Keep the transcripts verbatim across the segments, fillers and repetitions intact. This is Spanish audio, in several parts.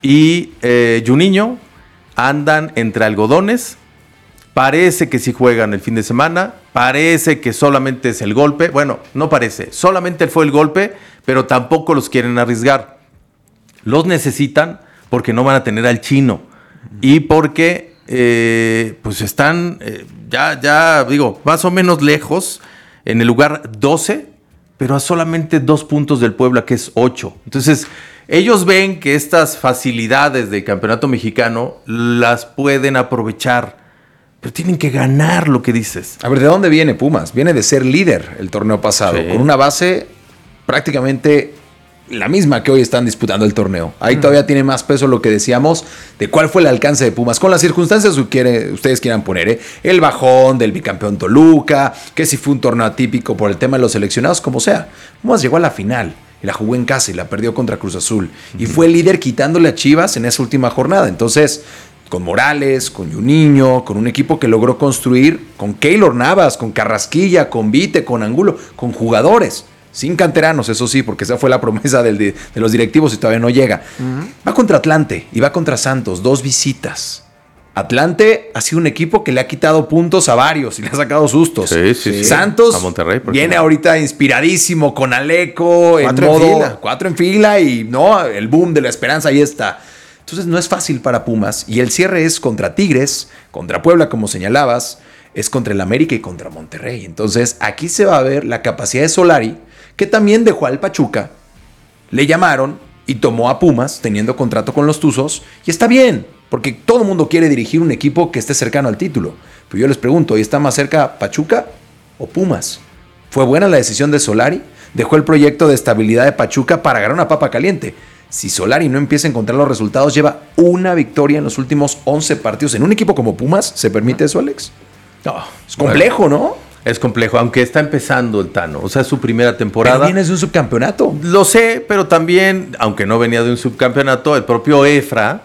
y eh, Juninho andan entre algodones. Parece que sí juegan el fin de semana, parece que solamente es el golpe. Bueno, no parece, solamente fue el golpe, pero tampoco los quieren arriesgar. Los necesitan porque no van a tener al chino y porque eh, pues están eh, ya, ya digo, más o menos lejos, en el lugar doce, pero a solamente dos puntos del Puebla, que es ocho. Entonces, ellos ven que estas facilidades del campeonato mexicano las pueden aprovechar. Pero tienen que ganar lo que dices. A ver, ¿de dónde viene Pumas? Viene de ser líder el torneo pasado, sí, con una base prácticamente la misma que hoy están disputando el torneo. Ahí mm. todavía tiene más peso lo que decíamos de cuál fue el alcance de Pumas, con las circunstancias que quiere, ustedes quieran poner, ¿eh? El bajón del bicampeón Toluca, que si fue un torneo atípico por el tema de los seleccionados, como sea. Pumas llegó a la final y la jugó en casa y la perdió contra Cruz Azul. Mm. Y fue el líder quitándole a Chivas en esa última jornada. Entonces, con Morales, con Juninho, con un equipo que logró construir, con Keylor Navas, con Carrasquilla, con Vite, con Angulo, con jugadores, sin canteranos, eso sí, porque esa fue la promesa del, de, de los directivos y todavía no llega. Uh-huh. Va contra Atlante y va contra Santos, dos visitas. Atlante ha sido un equipo que le ha quitado puntos a varios y le ha sacado sustos. Sí, sí, sí. Santos a Monterrey, viene no? ahorita inspiradísimo con Aleco, cuatro en modo en fila. cuatro en fila y no, el boom de la esperanza ahí está. Entonces no es fácil para Pumas y el cierre es contra Tigres, contra Puebla, como señalabas, es contra el América y contra Monterrey. Entonces aquí se va a ver la capacidad de Solari, que también dejó al Pachuca, le llamaron y tomó a Pumas teniendo contrato con los Tuzos y está bien, porque todo el mundo quiere dirigir un equipo que esté cercano al título. Pero yo les pregunto, ¿y está más cerca Pachuca o Pumas? ¿Fue buena la decisión de Solari? Dejó el proyecto de estabilidad de Pachuca para ganar una papa caliente. Si Solari no empieza a encontrar los resultados, lleva una victoria en los últimos once partidos. ¿En un equipo como Pumas se permite eso, Alex? No. Es complejo, ¿no? Es complejo, aunque está empezando el Tano. O sea, es su primera temporada. Pero vienes de un subcampeonato. Lo sé, pero también, aunque no venía de un subcampeonato, el propio Efra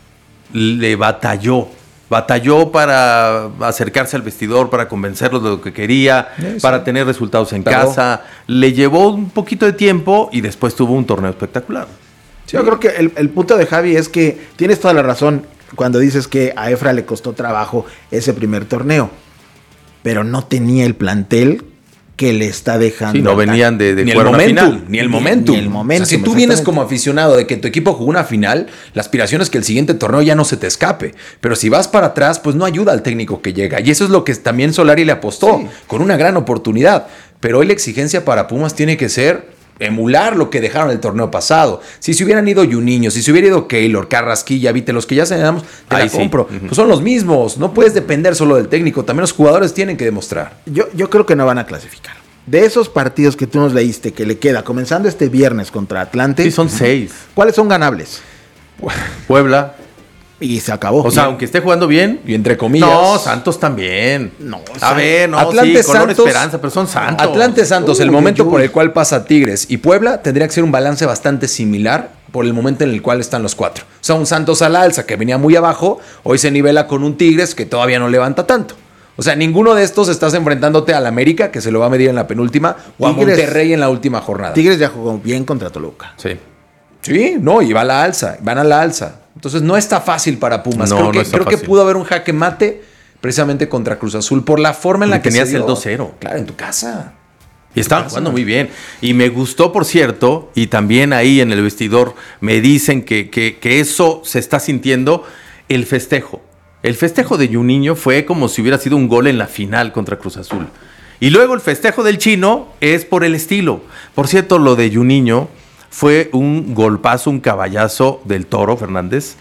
le batalló. Batalló para acercarse al vestidor, para convencerlos de lo que quería, sí, para tener resultados en claro. casa. Le llevó un poquito de tiempo y después tuvo un torneo espectacular. Sí, yo creo que el, el punto de Javi es que tienes toda la razón cuando dices que a Efra le costó trabajo ese primer torneo, pero no tenía el plantel que le está dejando. Sí, no venían de, de ni, el momentum, ni el momentum. Ni el momentum. O sea, si tú vienes como aficionado de que tu equipo jugó una final, la aspiración es que el siguiente torneo ya no se te escape. Pero si vas para atrás, pues no ayuda al técnico que llega. Y eso es lo que también Solari le apostó, sí, con una gran oportunidad. Pero hoy la exigencia para Pumas tiene que ser emular lo que dejaron el torneo pasado. Si se hubieran ido Juninho, si se hubiera ido Keylor, Carrasquilla, Vite, los que ya señalamos, te la compro. Sí. Uh-huh. Pues son los mismos. No puedes depender solo del técnico. También los jugadores tienen que demostrar. Yo, yo creo que no van a clasificar. De esos partidos que tú nos leíste, que le queda, comenzando este viernes contra Atlante. Sí, son seis. ¿Cuáles son ganables? Puebla. Y se acabó. O sea, y, aunque esté jugando bien. Y entre comillas. No, Santos también. No, a ver, no, Atlante, sí, color Santos, esperanza, pero son Santos. Atlante, Santos, uy, el momento uy, uy. por el cual pasa Tigres y Puebla tendría que ser un balance bastante similar por el momento en el cual están los cuatro. O sea, un Santos al alza que venía muy abajo, hoy se nivela con un Tigres que todavía no levanta tanto. O sea, ninguno de estos estás enfrentándote al América, que se lo va a medir en la penúltima, o Tigres, a Monterrey en la última jornada. Tigres ya jugó bien contra Toluca. Sí. Sí, no, y va a la alza, van a la alza. Entonces no está fácil para Pumas. No, creo que, no está creo fácil. que pudo haber un jaque mate precisamente contra Cruz Azul por la forma en la y que tenías se dio. el dos cero. Claro, en tu casa. Y estaban jugando muy bien. Y me gustó, por cierto, y también ahí en el vestidor me dicen que, que, que eso se está sintiendo, el festejo. El festejo de Juninho fue como si hubiera sido un gol en la final contra Cruz Azul. Y luego el festejo del Chino es por el estilo. Por cierto, lo de Juninho fue un golpazo, un caballazo del Toro Fernández,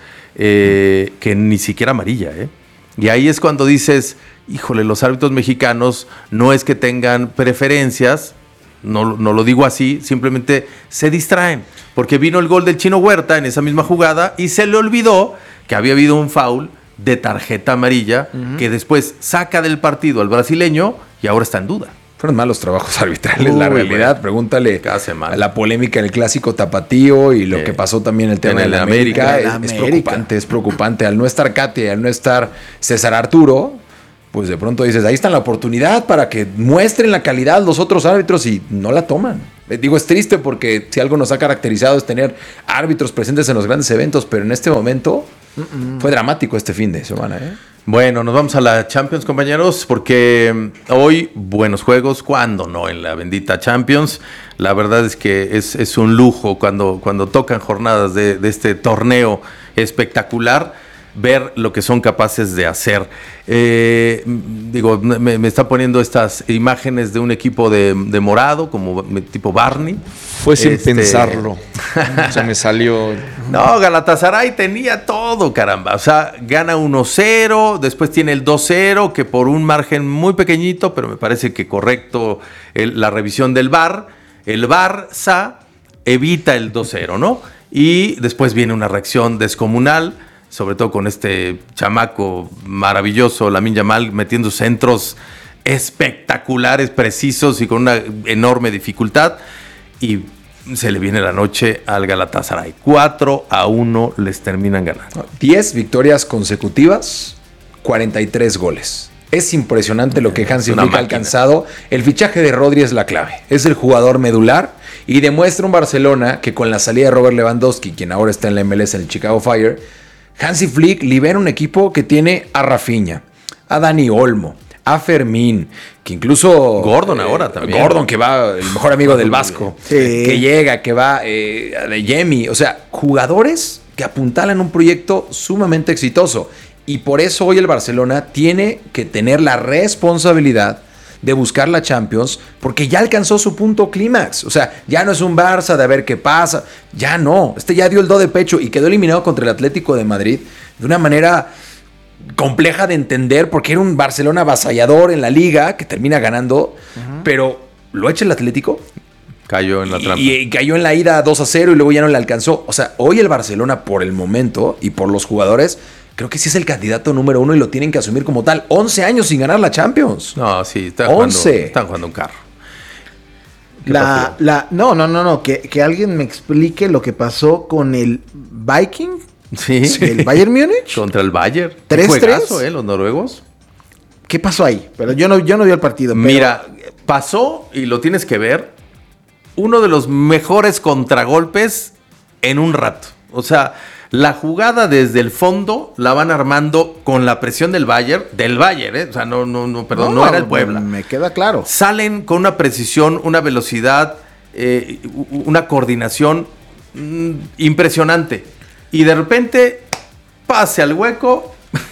eh, que ni siquiera amarilla, ¿eh? Y ahí es cuando dices, híjole, los árbitros mexicanos no es que tengan preferencias, no, no lo digo así, simplemente se distraen, porque vino el gol del Chino Huerta en esa misma jugada y se le olvidó que había habido un foul de tarjeta amarilla, uh-huh, que después saca del partido al brasileño y ahora está en duda. Fueron malos trabajos arbitrales, Uy, la realidad. Bueno. Pregúntale a la polémica en el clásico tapatío y lo eh, que pasó también el tema de la América. América. Es, América. es preocupante, es preocupante. Al no estar Katy, al no estar César Arturo, pues de pronto dices, ahí está la oportunidad para que muestren la calidad los otros árbitros y no la toman. Eh, Digo, es triste porque si algo nos ha caracterizado es tener árbitros presentes en los grandes eventos, pero en este momento Mm-mm. fue dramático este fin de semana, ¿eh? Bueno, nos vamos a la Champions, compañeros, porque hoy buenos juegos, cuando no en la bendita Champions. La verdad es que es, es un lujo cuando, cuando tocan jornadas de, de este torneo espectacular, ver lo que son capaces de hacer. Eh, digo, me, me está poniendo estas imágenes de un equipo de, de morado, como tipo Barney. Fue sin este... pensarlo. Se me salió. No, Galatasaray tenía todo, caramba. O sea, gana uno cero, después tiene el dos cero, que por un margen muy pequeñito, pero me parece que correcto el, la revisión del V A R. El Barça evita el dos cero, ¿no? Y después viene una reacción descomunal, sobre todo con este chamaco maravilloso, Lamine Yamal, metiendo centros espectaculares, precisos y con una enorme dificultad. Y se le viene la noche al Galatasaray. cuatro a uno les terminan ganando. diez victorias consecutivas, cuarenta y tres goles. Es impresionante lo que Hansi Flick ha alcanzado. El fichaje de Rodri es la clave. Es el jugador medular y demuestra un Barcelona que con la salida de Robert Lewandowski, quien ahora está en la M L S, en el Chicago Fire, Hansi Flick libera un equipo que tiene a Rafinha, a Dani Olmo, a Fermín, que incluso... Gordon eh, ahora también. Gordon, que va, el mejor amigo del Vasco, sí. que llega, que va, eh, de Yemi. O sea, jugadores que apuntalan un proyecto sumamente exitoso. Y por eso hoy el Barcelona tiene que tener la responsabilidad de buscar la Champions, porque ya alcanzó su punto clímax. O sea, ya no es un Barça de a ver qué pasa. Ya no. Este ya dio el do de pecho y quedó eliminado contra el Atlético de Madrid de una manera compleja de entender, porque era un Barcelona avasallador en la Liga que termina ganando, uh-huh. pero lo echa el Atlético. Cayó en la trampa. Y, y cayó en la ida dos a cero y luego ya no le alcanzó. O sea, hoy el Barcelona, por el momento y por los jugadores, creo que sí es el candidato número uno y lo tienen que asumir como tal. once años sin ganar la Champions. No, sí, están jugando, están jugando un carro. La, la, no, no, no, no. Que, que alguien me explique lo que pasó con el Viking. Sí. ¿El Bayern Múnich? Contra el Bayern. tres tres. ¿eh? Los noruegos. ¿Qué pasó ahí? Pero yo no, yo no vi el partido. Pero... Mira, pasó, y lo tienes que ver, uno de los mejores contragolpes en un rato. O sea, la jugada desde el fondo la van armando con la presión del Bayern, del Bayern, ¿eh? O sea, no, no, no, perdón, no, no era el Puebla. Me queda claro. Salen con una precisión, una velocidad, eh, una coordinación mmm, impresionante. Y de repente, pase al hueco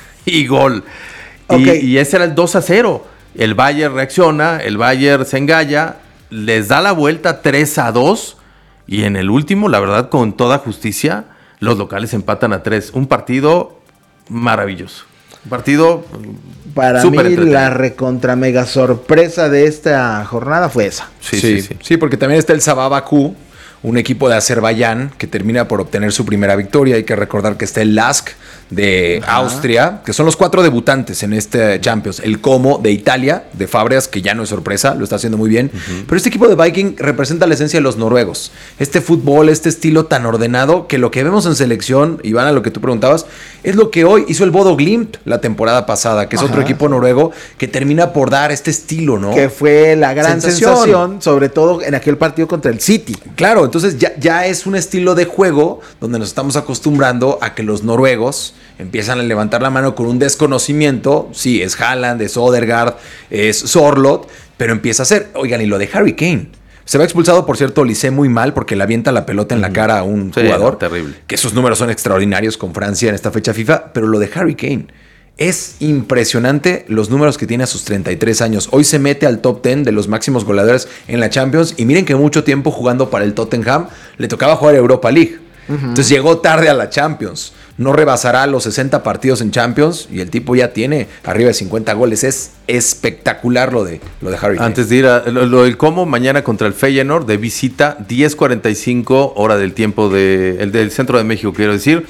y gol. Okay. Y, y ese era el dos a cero. El Bayern reacciona, el Bayern se engalla, les da la vuelta tres a dos. Y en el último, la verdad, con toda justicia, los locales empatan a tres. Un partido maravilloso. Un partido para mí la recontra mega sorpresa de esta jornada fue esa. Sí, sí, sí. Sí, sí porque también está el Sabah Bakú, un equipo de Azerbaiyán que termina por obtener su primera victoria. Hay que recordar que está el Lask de Ajá. Austria, que son los cuatro debutantes en este Champions. El Como de Italia, de Fabregas, que ya no es sorpresa, lo está haciendo muy bien. Uh-huh. Pero este equipo de Viking representa la esencia de los noruegos. Este fútbol, este estilo tan ordenado, que lo que vemos en selección, Iván, a lo que tú preguntabas, es lo que hoy hizo el Bodo Glimt la temporada pasada, que es Ajá. otro equipo noruego que termina por dar este estilo, ¿no? Que fue la gran sensación, sensación sobre todo en aquel partido contra el City. Claro, entonces ya, ya es un estilo de juego donde nos estamos acostumbrando a que los noruegos empiezan a levantar la mano con un desconocimiento. Sí, es Haaland, es Odegaard, es Sorloth, pero empieza a ser, oigan, y lo de Harry Kane. Se va expulsado, por cierto, Olise muy mal porque le avienta la pelota en la cara a un sí, jugador. Terrible. Que sus números son extraordinarios con Francia en esta fecha FIFA, pero lo de Harry Kane es impresionante los números que tiene a sus treinta y tres años. Hoy se mete al top diez de los máximos goleadores en la Champions y miren que mucho tiempo jugando para el Tottenham le tocaba jugar Europa League. Uh-huh. Entonces llegó tarde a la Champions. No rebasará los sesenta partidos en Champions y el tipo ya tiene arriba de cincuenta goles. Es espectacular lo de, lo de Harry Kane. Antes de ir a lo, lo del Como, mañana contra el Feyenoord de visita, diez cuarenta y cinco hora del tiempo de, el del centro de México, quiero decir.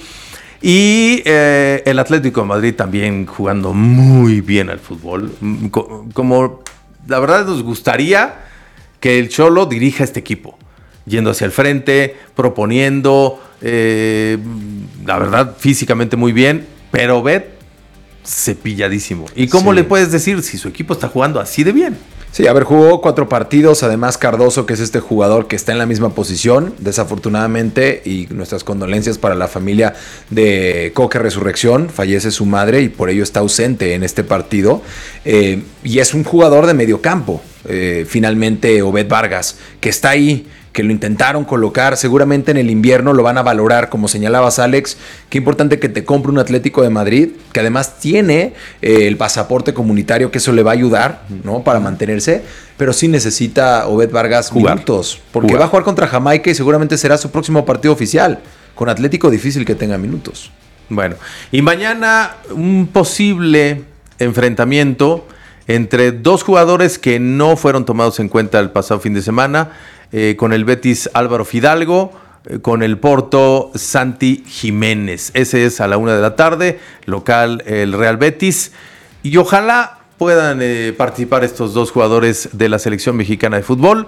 Y eh, el Atlético de Madrid también jugando muy bien al fútbol. Como la verdad nos gustaría que el Cholo dirija este equipo, yendo hacia el frente, proponiendo, eh, la verdad físicamente muy bien, pero ve cepilladísimo. ¿Y cómo sí. le puedes decir si su equipo está jugando así de bien? Sí, a ver, jugó cuatro partidos, además Cardoso, que es este jugador que está en la misma posición, desafortunadamente, y nuestras condolencias para la familia de Coque Resurrección, fallece su madre y por ello está ausente en este partido, eh, y es un jugador de medio campo, eh, finalmente Obed Vargas, que está ahí, que lo intentaron colocar, seguramente en el invierno lo van a valorar, como señalabas, Alex. Qué importante que te compre un Atlético de Madrid, que además tiene eh, el pasaporte comunitario, que eso le va a ayudar, ¿no? Para mantenerse, pero sí necesita Obed Vargas jugar. minutos, porque Jugar. va a jugar contra Jamaica y seguramente será su próximo partido oficial. Con Atlético difícil que tenga minutos. Bueno, y mañana un posible enfrentamiento entre dos jugadores que no fueron tomados en cuenta el pasado fin de semana, eh, con el Betis Álvaro Fidalgo, eh, con el Porto Santi Jiménez. Ese es a la una de la tarde, local el Real Betis. Y ojalá puedan eh, participar estos dos jugadores de la selección mexicana de fútbol.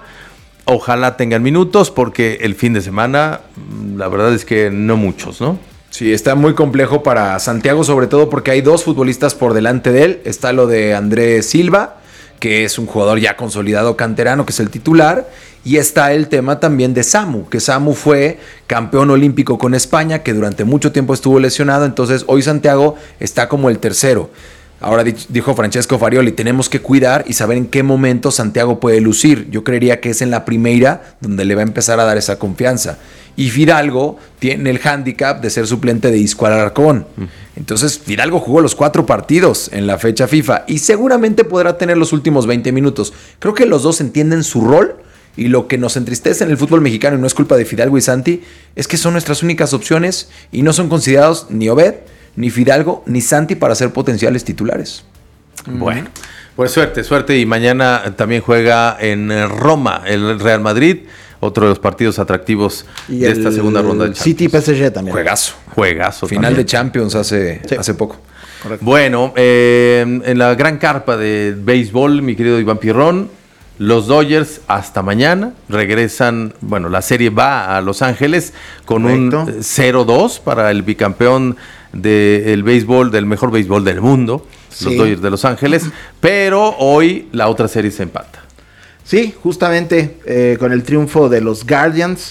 Ojalá tengan minutos, porque el fin de semana, la verdad es que no muchos, ¿no? Sí, está muy complejo para Santiago, sobre todo porque hay dos futbolistas por delante de él. Está lo de Andrés Silva, que es un jugador ya consolidado canterano, que es el titular. Y está el tema también de Samu, que Samu fue campeón olímpico con España, que durante mucho tiempo estuvo lesionado. Entonces hoy Santiago está como el tercero. Ahora dijo Francesco Farioli, tenemos que cuidar y saber en qué momento Santiago puede lucir. Yo creería que es en la primera donde le va a empezar a dar esa confianza. Y Fidalgo tiene el hándicap de ser suplente de Isco Alarcón. Entonces Fidalgo jugó los cuatro partidos en la fecha FIFA y seguramente podrá tener los últimos veinte minutos. Creo que los dos entienden su rol, y lo que nos entristece en el fútbol mexicano, y no es culpa de Fidalgo y Santi, es que son nuestras únicas opciones y no son considerados ni Obed, ni Fidalgo, ni Santi para ser potenciales titulares. Bueno, pues suerte, suerte. Y mañana también juega en Roma el Real Madrid, otro de los partidos atractivos Y de el esta segunda ronda de Champions. City P S G también. Juegazo. Juegazo. Final también. de Champions hace, Sí. hace poco. Correcto. Bueno, eh, en la gran carpa de béisbol, mi querido Iván Pirrón, los Dodgers hasta mañana regresan. Bueno, la serie va a Los Ángeles con Correcto. un cero dos para el bicampeón del béisbol, del mejor béisbol del mundo, los Sí. Dodgers de Los Ángeles. Pero hoy la otra serie se empata. Sí, justamente eh, con el triunfo de los Guardians.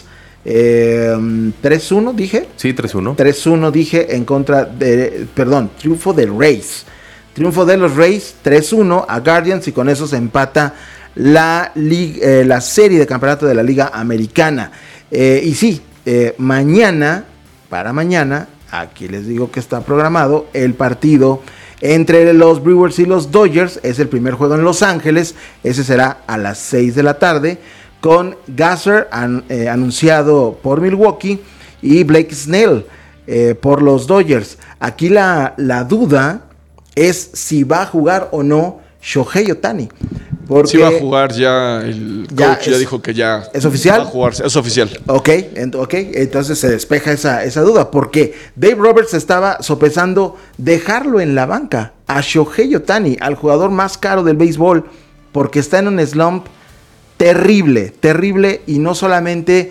Eh, tres uno, dije. Sí, tres uno. tres uno, dije, en contra de... Perdón, triunfo de Rays. Triunfo de los Rays, tres uno a Guardians, y con eso se empata la, lig- eh, la serie de campeonato de la Liga Americana. Eh, y sí, eh, mañana, para mañana, aquí les digo que está programado el partido entre los Brewers y los Dodgers. Es el primer juego en Los Ángeles. Ese será a las seis de la tarde, con Gasser an- eh, anunciado por Milwaukee y Blake Snell eh, por los Dodgers. Aquí la, la duda es si va a jugar o no Shohei Ohtani. Porque Sí va a jugar ya, el coach Ya ya, es- dijo que ya ¿es oficial? va a jugar, es oficial. Ok, ent- ok, entonces se despeja esa, esa duda, porque Dave Roberts estaba sopesando dejarlo en la banca a Shohei Ohtani, al jugador más caro del béisbol, porque está en un slump terrible, terrible, y no solamente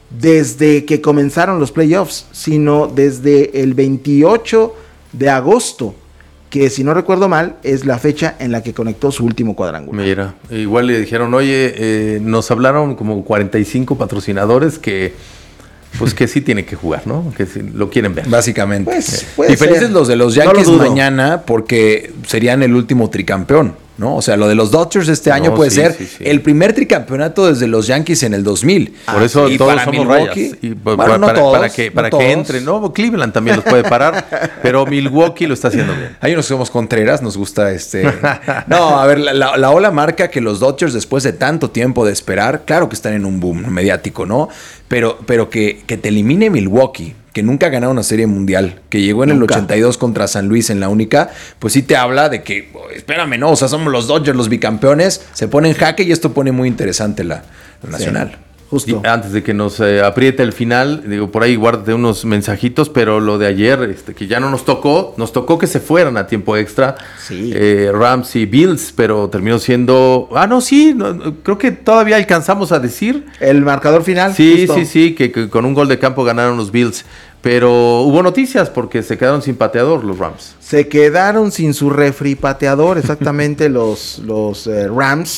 desde que comenzaron los playoffs, sino desde el veintiocho de agosto, que si no recuerdo mal, es la fecha en la que conectó su último cuadrangular. Mira, igual le dijeron, oye, eh, nos hablaron como cuarenta y cinco patrocinadores que, pues que sí tiene que jugar, ¿no? Que sí lo quieren ver. Básicamente. Pues, puede Y felices ser. los de los No lo Yankees dudo. mañana, porque serían el último tricampeón, ¿no? O sea, lo de los Dodgers este año No, puede sí, ser sí, sí. el primer tricampeonato desde los Yankees en el dos mil. Por eso Y todos para somos Milwaukee, rayas. Y pa- bueno, pa- no para, todos, para que, no para todos. que entre, ¿no? Cleveland también los puede parar, pero Milwaukee lo está haciendo bien. Hay unos que somos Contreras, nos gusta este... No, a ver, la, la, la ola marca que los Dodgers, después de tanto tiempo de esperar, claro que están en un boom mediático, ¿no? Pero, pero que, que te elimine Milwaukee, que nunca ha ganado una serie mundial, que llegó en Nunca. el ochenta y dos contra San Luis en la única, pues sí te habla de que, oh, espérame, no, o sea, somos los Dodgers los bicampeones, se pone en jaque y esto pone muy interesante la, la nacional. Justo. Y antes de que nos eh, apriete el final, digo, por ahí guárdate unos mensajitos, pero lo de ayer, este, que ya no nos tocó, nos tocó que se fueran a tiempo extra, Sí. eh, Rams y Bills, pero terminó siendo, ah, no, sí, no, no, creo que todavía alcanzamos a decir, El marcador final. sí, justo. sí, sí, que, que con un gol de campo ganaron los Bills, pero hubo noticias porque se quedaron sin pateador los Rams. Se quedaron sin su refri pateador, exactamente, los, los eh, Rams.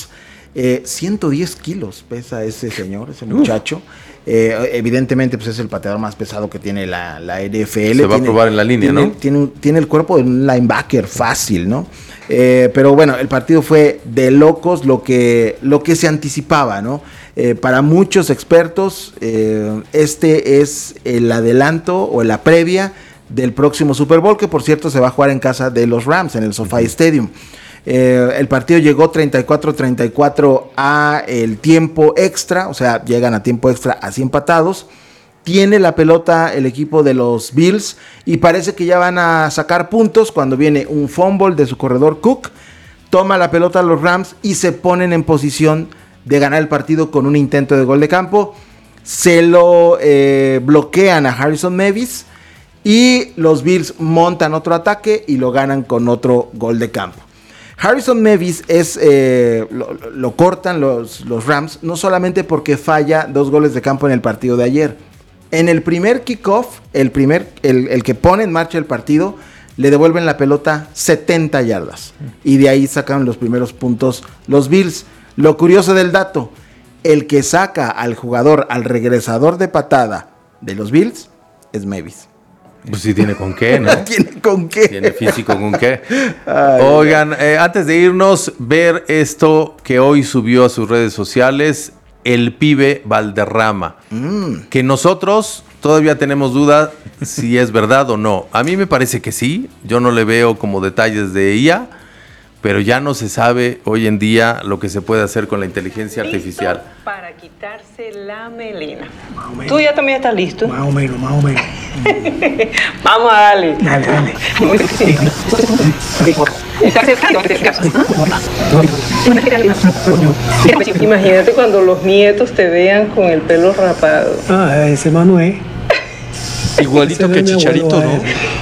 Eh, ciento diez kilos pesa ese señor, ese muchacho. Eh, evidentemente, pues es el pateador más pesado que tiene la, la N F L. Se va tiene, a probar en la línea, tiene, ¿no? Tiene, tiene el cuerpo de un linebacker fácil, ¿no? Eh, pero bueno, el partido fue de locos, lo que, lo que se anticipaba, ¿no? Eh, para muchos expertos, eh, este es el adelanto o la previa del próximo Super Bowl, que por cierto se va a jugar en casa de los Rams, en el SoFi Stadium. Eh, el partido llegó treinta y cuatro a treinta y cuatro a el tiempo extra, o sea, llegan a tiempo extra así empatados. Tiene la pelota el equipo de los Bills y parece que ya van a sacar puntos cuando viene un fumble de su corredor Cook, toma la pelota a los Rams y se ponen en posición de ganar el partido con un intento de gol de campo. Se lo eh, bloquean a Harrison Mavis y los Bills montan otro ataque y lo ganan con otro gol de campo. Harrison Mavis es, eh, lo, lo cortan los, los Rams, no solamente porque falla dos goles de campo en el partido de ayer. En el primer kickoff, el, primer, el, el que pone en marcha el partido, le devuelven la pelota setenta yardas. Y de ahí sacan los primeros puntos los Bills. Lo curioso del dato, el que saca al jugador, al regresador de patada de los Bills, es Mavis. Pues sí tiene con qué, ¿no? Tiene con qué. Tiene físico con qué. Ay, Oigan, eh, antes de irnos, ver esto que hoy subió a sus redes sociales, el pibe Valderrama. Mm. Que nosotros todavía tenemos duda si es verdad o no. A mí me parece que sí. Yo no le veo como detalles de ella. Pero ya no se sabe hoy en día lo que se puede hacer con la inteligencia artificial. Listo para quitarse la melena. ¿Tú ya también estás listo? Más o menos, más o menos. Vamos a darle. Dale, dale. Imagínate cuando los nietos te vean con el pelo rapado. Ah, ese Manuel. Igualito que Chicharito, ¿no?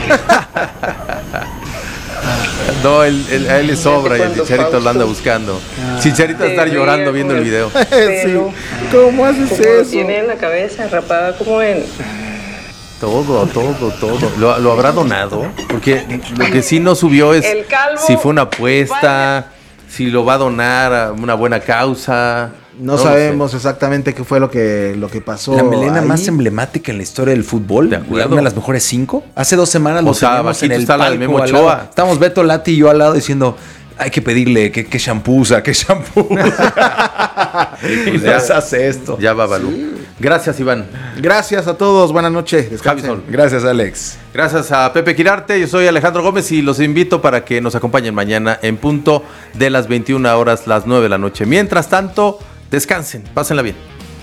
No, él, él, a él le sobra y el Chicharito lo anda buscando. Chicharito va a estar llorando viendo el video. Sí. ¿Cómo haces como eso? Lo tiene en la cabeza rapada como en... Todo, todo, todo. ¿Lo, lo habrá donado? Porque lo que sí no subió es El calvo si fue una apuesta, vaya. si lo va a donar a una buena causa. No, No lo sabemos sé. exactamente qué fue lo que, lo que pasó. La melena ahí. más emblemática en la historia del fútbol. De acuerdo. Una de las mejores cinco. Hace dos semanas O lo sea, teníamos en abajito el está la de palco Memo al lado. Ochoa. Estábamos Beto Lati y yo al lado diciendo, hay que pedirle que, que shampoo usa, que shampoo usa. Y Y pues ya, nos hace esto. ya va Balú. Gracias, Iván. Gracias a todos. Buenas noches. Descansen. Javi Sol. Gracias, Alex. Gracias a Pepe Quirarte. Yo soy Alejandro Gómez y los invito para que nos acompañen mañana en punto de las veintiuna horas, las nueve de la noche. Mientras tanto, descansen. Pásenla bien.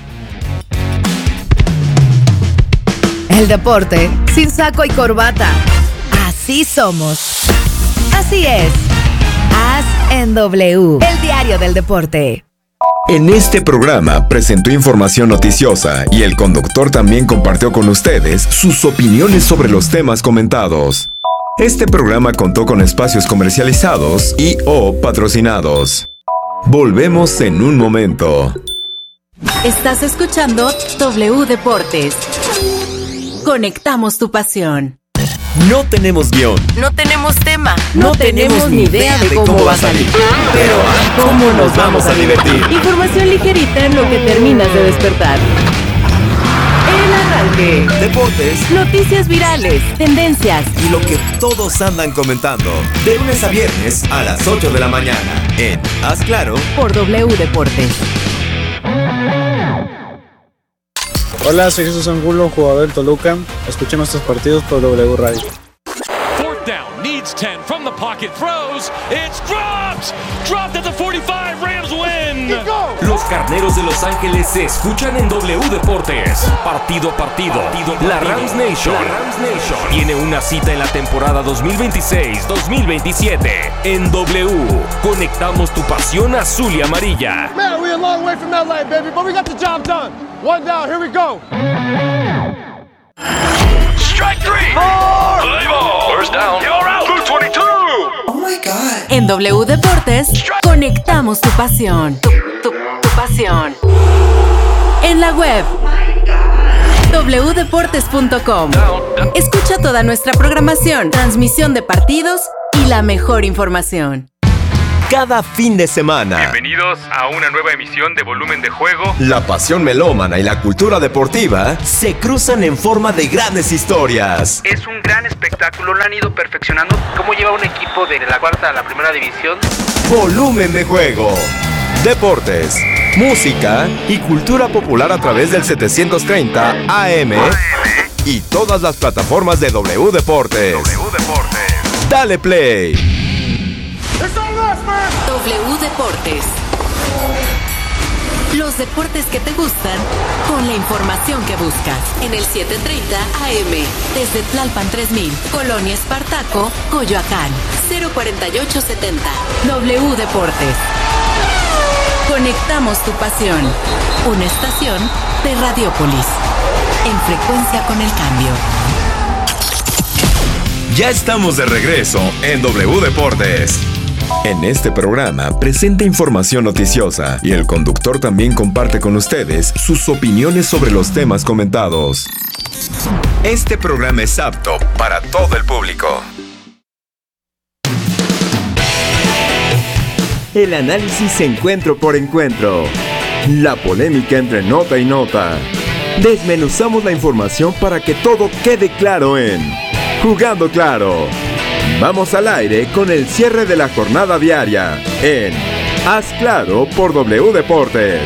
El deporte sin saco y corbata. Así somos. Así es. As en W. El diario del deporte. En este programa presentó información noticiosa y el conductor también compartió con ustedes sus opiniones sobre los temas comentados. Este programa contó con espacios comercializados y o patrocinados. Volvemos en un momento. Estás escuchando W Deportes. Conectamos tu pasión. No tenemos guión. No tenemos tema. No, tenemos ni idea de cómo va a salir. Pero ¿cómo nos vamos a divertir? Información ligerita en lo que terminas de despertar. El arranque. Deportes Noticias virales. Tendencias. y lo que todos andan comentando. De lunes a viernes a las ocho de la mañana en Haz Claro. Por W Deportes. Hola, soy Jesús Angulo, jugador del Toluca. Escuchen nuestros partidos por W Radio. Fourth down, needs ten from the pocket, throws, it's dropped! Dropped at the forty-five, Rams win! Los Carneros de Los Ángeles se escuchan en W Deportes. Partido a partido, la Rams Nation, la Rams Nation tiene una cita en la temporada dos mil veintiséis dos mil veintisiete. En W, conectamos tu pasión azul y amarilla. Man, we're a long way from L A, baby, but we got the job done. One down, here we go. Strike three! Play ball! First down, you're out! two twenty-two! Oh my God. En W Deportes, conectamos tu pasión. Tu, tu, tu pasión. En la web. doble u deportes punto com. Escucha toda nuestra programación, transmisión de partidos y la mejor información. cada fin de semana. Bienvenidos a una nueva emisión de Volumen de Juego. La pasión melómana y la cultura deportiva se cruzan en forma de grandes historias. Es un gran espectáculo, lo han ido perfeccionando. ¿Cómo lleva un equipo de la cuarta a la primera división? Volumen de Juego. Deportes, música y cultura popular a través del setecientos treinta A M y todas las plataformas de W Deportes. W Deportes. Dale play. W Deportes. Los deportes que te gustan con la información que buscas. En el setecientos treinta A M. Desde Tlalpan tres mil, Colonia Espartaco, Coyoacán. cero cuarenta y ocho setenta. W Deportes. Conectamos tu pasión. Una estación de Radiopolis. En frecuencia con el cambio. Ya estamos de regreso en W Deportes. En este programa presenta información noticiosa y el conductor también comparte con ustedes sus opiniones sobre los temas comentados. Este programa es apto para todo el público. El análisis encuentro por encuentro. La polémica entre nota y nota. Desmenuzamos la información para que todo quede claro en Jugando Claro. Vamos al aire con el cierre de la jornada diaria en Haz Claro por W Deportes.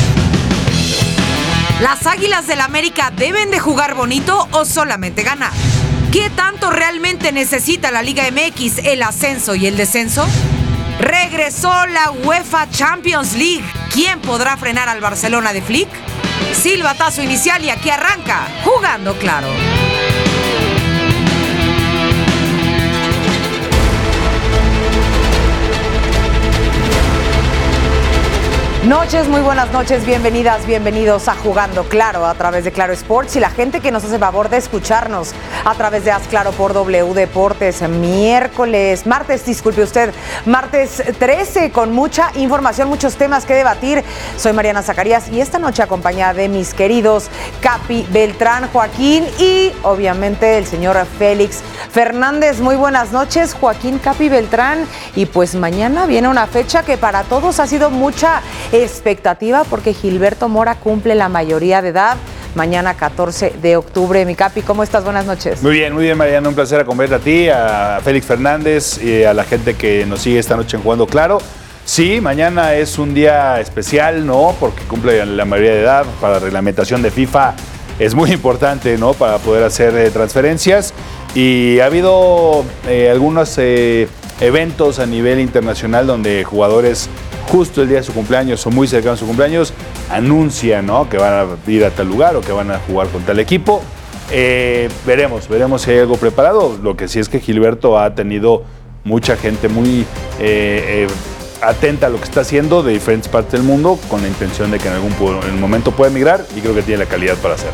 ¿Las Águilas del América deben de jugar bonito o solamente ganar? ¿Qué tanto realmente necesita la Liga M X, el ascenso y el descenso? Regresó la UEFA Champions League. ¿Quién podrá frenar al Barcelona de Flick? Silbatazo inicial y aquí arranca Jugando Claro. Noches, muy buenas noches, bienvenidas, bienvenidos a Jugando Claro a través de Claro Sports y la gente que nos hace favor de escucharnos a través de Haz Claro por W Deportes. Miércoles, martes, disculpe usted, martes trece con mucha información, muchos temas que debatir. Soy Mariana Zacarías y esta noche acompañada de mis queridos Capi Beltrán, Joaquín y obviamente el señor Félix Fernández. Muy buenas noches, Joaquín, Capi Beltrán. Y pues mañana viene una fecha que para todos ha sido mucha expectativa porque Gilberto Mora cumple la mayoría de edad. Mañana catorce de octubre. Mi Capi, ¿cómo estás? Buenas noches. Muy bien, muy bien, Mariana. Un placer acompañarte a ti, a Félix Fernández y a la gente que nos sigue esta noche en Jugando Claro. Sí, mañana es un día especial, ¿no? Porque cumple la mayoría de edad. Para la reglamentación de FIFA es muy importante, ¿no? Para poder hacer eh, transferencias. Y ha habido eh, algunos eh, eventos a nivel internacional donde jugadores justo el día de su cumpleaños o muy cercano a su cumpleaños anuncian, ¿no? Que van a ir a tal lugar o que van a jugar con tal equipo. Eh, veremos, veremos si hay algo preparado. Lo que sí es que Gilberto ha tenido mucha gente muy eh, eh, atenta a lo que está haciendo de diferentes partes del mundo con la intención de que en algún en un momento pueda emigrar y creo que tiene la calidad para hacerlo.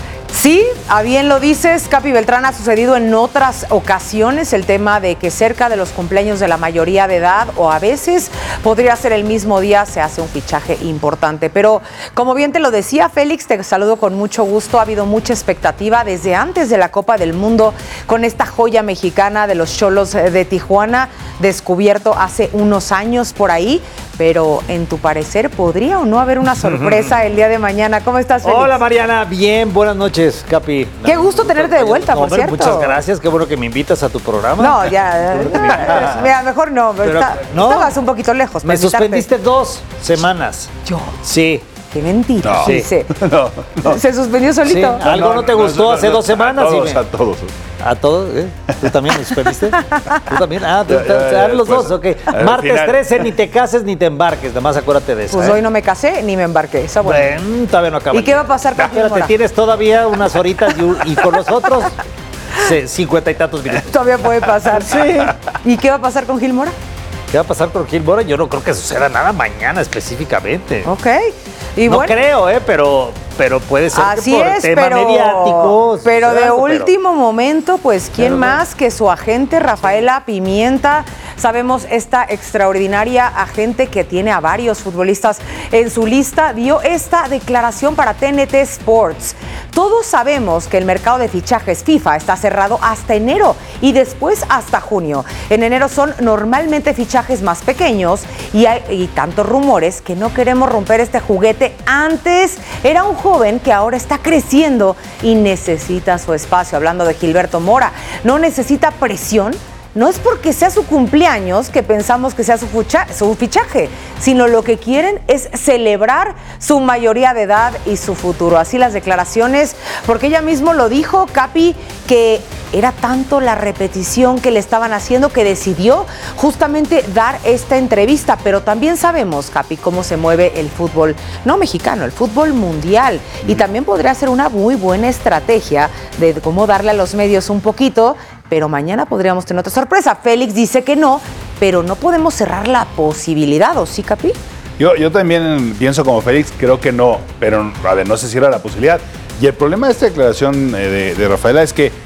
Sí, a bien lo dices, Capi Beltrán, ha sucedido en otras ocasiones el tema de que cerca de los cumpleaños de la mayoría de edad o a veces podría ser el mismo día se hace un fichaje importante. Pero como bien te lo decía, Félix, te saludo con mucho gusto. Ha habido mucha expectativa desde antes de la Copa del Mundo con esta joya mexicana de los Xolos de Tijuana, descubierto hace unos años por ahí. Pero en tu parecer, ¿podría o no haber una sorpresa el día de mañana? ¿Cómo estás, Félix? Hola, Mariana. Bien, buenas noches, Capi. Qué gusto tenerte de vuelta, no, por hombre, cierto. Muchas gracias, qué bueno que me invitas a tu programa. No, ya. Mira, mejor no. Pero, está, ¿no? Estabas un poquito lejos. Me suspendiste dos semanas. ¿Yo? Sí. Qué mentira. No. Sí. Sí. No, no. Se suspendió solito. Sí. ¿Algo no, no te gustó no, no, hace no, dos semanas? A todos, y me... a todos. ¿A todos? ¿Eh? ¿Tú también me suspendiste? ¿Tú también? Ah, tú, ya, ya, ya, los pues, dos, ok. Martes final... trece, ni te cases ni te embarques, nada más acuérdate de eso. Pues ¿eh? hoy no me casé ni me embarqué. Está bueno. Bueno, todavía no acaba. ¿Y qué va a pasar con Gil Mora? Te tienes todavía unas horitas y, y con nosotros cincuenta y tantos minutos. Todavía puede pasar. Sí. ¿Y qué va a pasar con Gil Mora? ¿Qué va a pasar con Gil Mora? Yo no creo que suceda nada mañana específicamente. Ok. Y no bueno, creo, ¿eh? Pero, pero puede ser así que por es, tema pero, mediático. Pero de algo, último pero, momento, pues, ¿quién pero, más que su agente Rafaela Pimienta Sabemos esta extraordinaria agente que tiene a varios futbolistas en su lista dio esta declaración para T N T Sports. Todos sabemos que el mercado de fichajes FIFA está cerrado hasta enero y después hasta junio. En enero son normalmente fichajes más pequeños y hay y tantos rumores que no queremos romper este juguete. Antes era un joven que ahora está creciendo y necesita su espacio. Hablando de Gilberto Mora, no necesita presión. No es porque sea su cumpleaños que pensamos que sea su, fucha, su fichaje, sino lo que quieren es celebrar su mayoría de edad y su futuro. Así las declaraciones, porque ella mismo lo dijo, Capi, que era tanto la repetición que le estaban haciendo que decidió justamente dar esta entrevista. Pero también sabemos, Capi, cómo se mueve el fútbol, no mexicano, el fútbol mundial. Y también podría ser una muy buena estrategia de cómo darle a los medios un poquito. Pero mañana podríamos tener otra sorpresa. Félix dice que no, pero no podemos cerrar la posibilidad, ¿o sí, Capi? Yo, yo también pienso como Félix, creo que no, pero a ver, no se cierra la posibilidad. Y el problema de esta declaración de, de Rafaela es que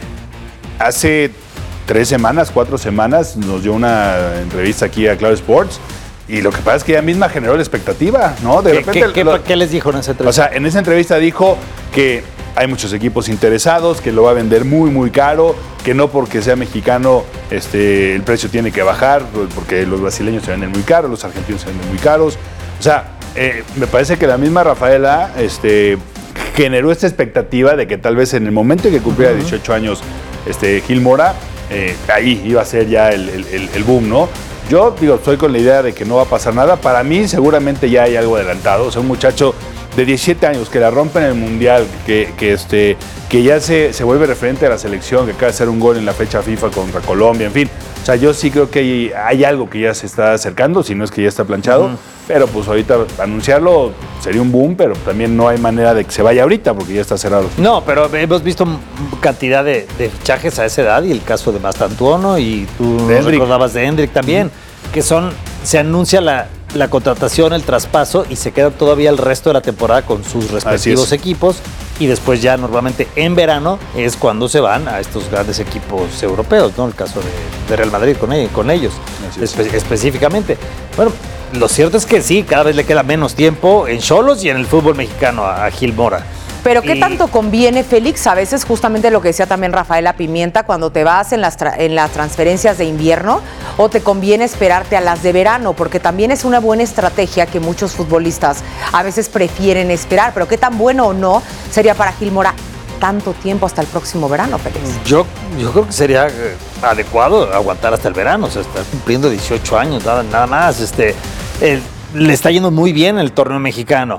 hace tres semanas, cuatro semanas, nos dio una entrevista aquí a Claro Sports. Y lo que pasa es que ella misma generó la expectativa, ¿no? De ¿Qué, repente, ¿qué, lo, qué, ¿Qué les dijo en esa entrevista? O sea, en esa entrevista dijo que hay muchos equipos interesados, que lo va a vender muy, muy caro, que no porque sea mexicano este, el precio tiene que bajar, porque los brasileños se venden muy caros, los argentinos se venden muy caros. O sea, eh, me parece que la misma Rafaela este, generó esta expectativa de que tal vez en el momento en que cumpliera dieciocho años este, Gil Mora, eh, ahí iba a ser ya el, el, el boom, ¿no? Yo digo, estoy con la idea de que no va a pasar nada. Para mí seguramente ya hay algo adelantado. O sea, un muchacho de diecisiete años que la rompe en el Mundial, que, que, este, que ya se, se vuelve referente a la selección, que acaba de hacer un gol en la fecha FIFA contra Colombia, en fin. O sea, yo sí creo que hay, hay algo que ya se está acercando, si no es que ya está planchado. Uh-huh. Pero pues ahorita anunciarlo sería un boom, pero también no hay manera de que se vaya ahorita porque ya está cerrado. No, pero hemos visto cantidad de, de fichajes a esa edad y el caso de Mastantuono y tú recordabas de Hendrick también, uh-huh. que son, se anuncia la, la contratación, el traspaso y se queda todavía el resto de la temporada con sus respectivos equipos y después ya normalmente en verano es cuando se van a estos grandes equipos europeos, ¿no? El caso de, de Real Madrid con, ellos, con ellos espe- específicamente. Bueno, lo cierto es que sí, cada vez le queda menos tiempo en Xolos y en el fútbol mexicano a, a Gil Mora. Pero ¿qué y... tanto conviene, Félix? A veces justamente lo que decía también Rafaela Pimienta, cuando te vas en las, tra- en las transferencias de invierno o te conviene esperarte a las de verano, porque también es una buena estrategia que muchos futbolistas a veces prefieren esperar, pero ¿qué tan bueno o no sería para Gil Mora tanto tiempo hasta el próximo verano, Félix? Yo, yo creo que sería eh, adecuado aguantar hasta el verano, o sea, está cumpliendo dieciocho años, nada, nada más, este, eh, le está yendo muy bien el torneo mexicano,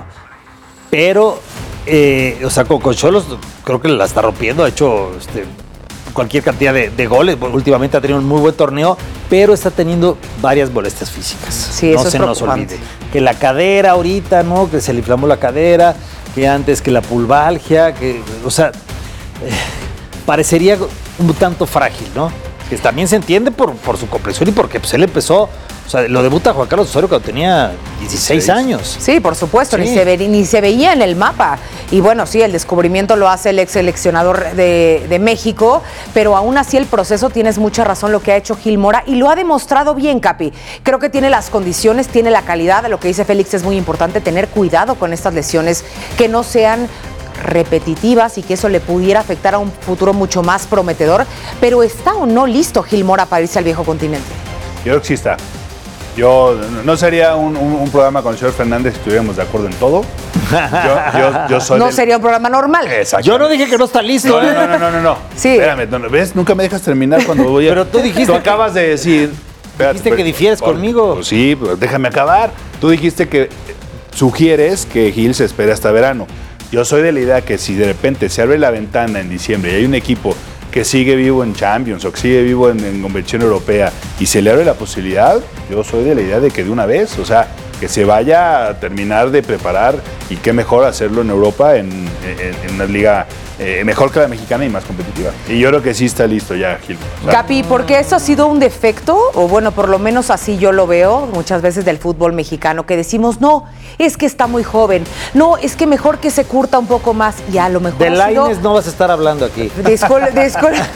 pero... Eh, o sea, con Xolos creo que la está rompiendo, ha hecho este, cualquier cantidad de, de goles, últimamente ha tenido un muy buen torneo, pero está teniendo varias molestias físicas. Sí, no eso se es nos olvide. Que la cadera ahorita, ¿no? Que se le inflamó la cadera, que antes que la pulvalgia, que, o sea, eh, parecería un tanto frágil, ¿no? Que también se entiende por, por su complexión y porque pues, él empezó, o sea, lo debuta Juan Carlos Osorio cuando tenía dieciséis años. Sí, por supuesto, Sí. Ni, se ve, ni se veía en el mapa. Y bueno, sí, el descubrimiento lo hace el ex seleccionador de, de México, pero aún así el proceso, tienes mucha razón, lo que ha hecho Gil Mora y lo ha demostrado bien, Capi. Creo que tiene las condiciones, tiene la calidad. Lo que dice Félix es muy importante, tener cuidado con estas lesiones, que no sean repetitivas y que eso le pudiera afectar a un futuro mucho más prometedor. Pero ¿está o no listo Gil Mora para irse al viejo continente? Yo creo que sí está. Yo no sería un, un, un programa con el señor Fernández si estuviéramos de acuerdo en todo. Yo, yo, yo soy no del... sería un programa normal. Exacto. Yo no dije que no está listo. No, no, no, no, no, no. Sí. Espérame, no, ¿ves? Nunca me dejas terminar cuando voy a... Pero tú dijiste Tú que- acabas de decir... Espérate, Dijiste que difieres por- conmigo. Pues sí, pero déjame acabar. Tú dijiste que sugieres que Gil se espere hasta verano. Yo soy de la idea que si de repente se abre la ventana en diciembre y hay un equipo que sigue vivo en Champions o que sigue vivo en, en convención europea y se le abre la posibilidad, yo soy de la idea de que de una vez, o sea, que se vaya a terminar de preparar y qué mejor hacerlo en Europa, en, en, en una liga eh, mejor que la mexicana y más competitiva. Y yo creo que sí está listo ya, Gil. O sea, Capi, porque eso ha sido un defecto, o bueno, por lo menos así yo lo veo muchas veces del fútbol mexicano, que decimos, no, es que está muy joven, no, es que mejor que se curta un poco más, y a lo mejor De ha sido... Lainez no vas a estar hablando aquí. De escuela, de escuela.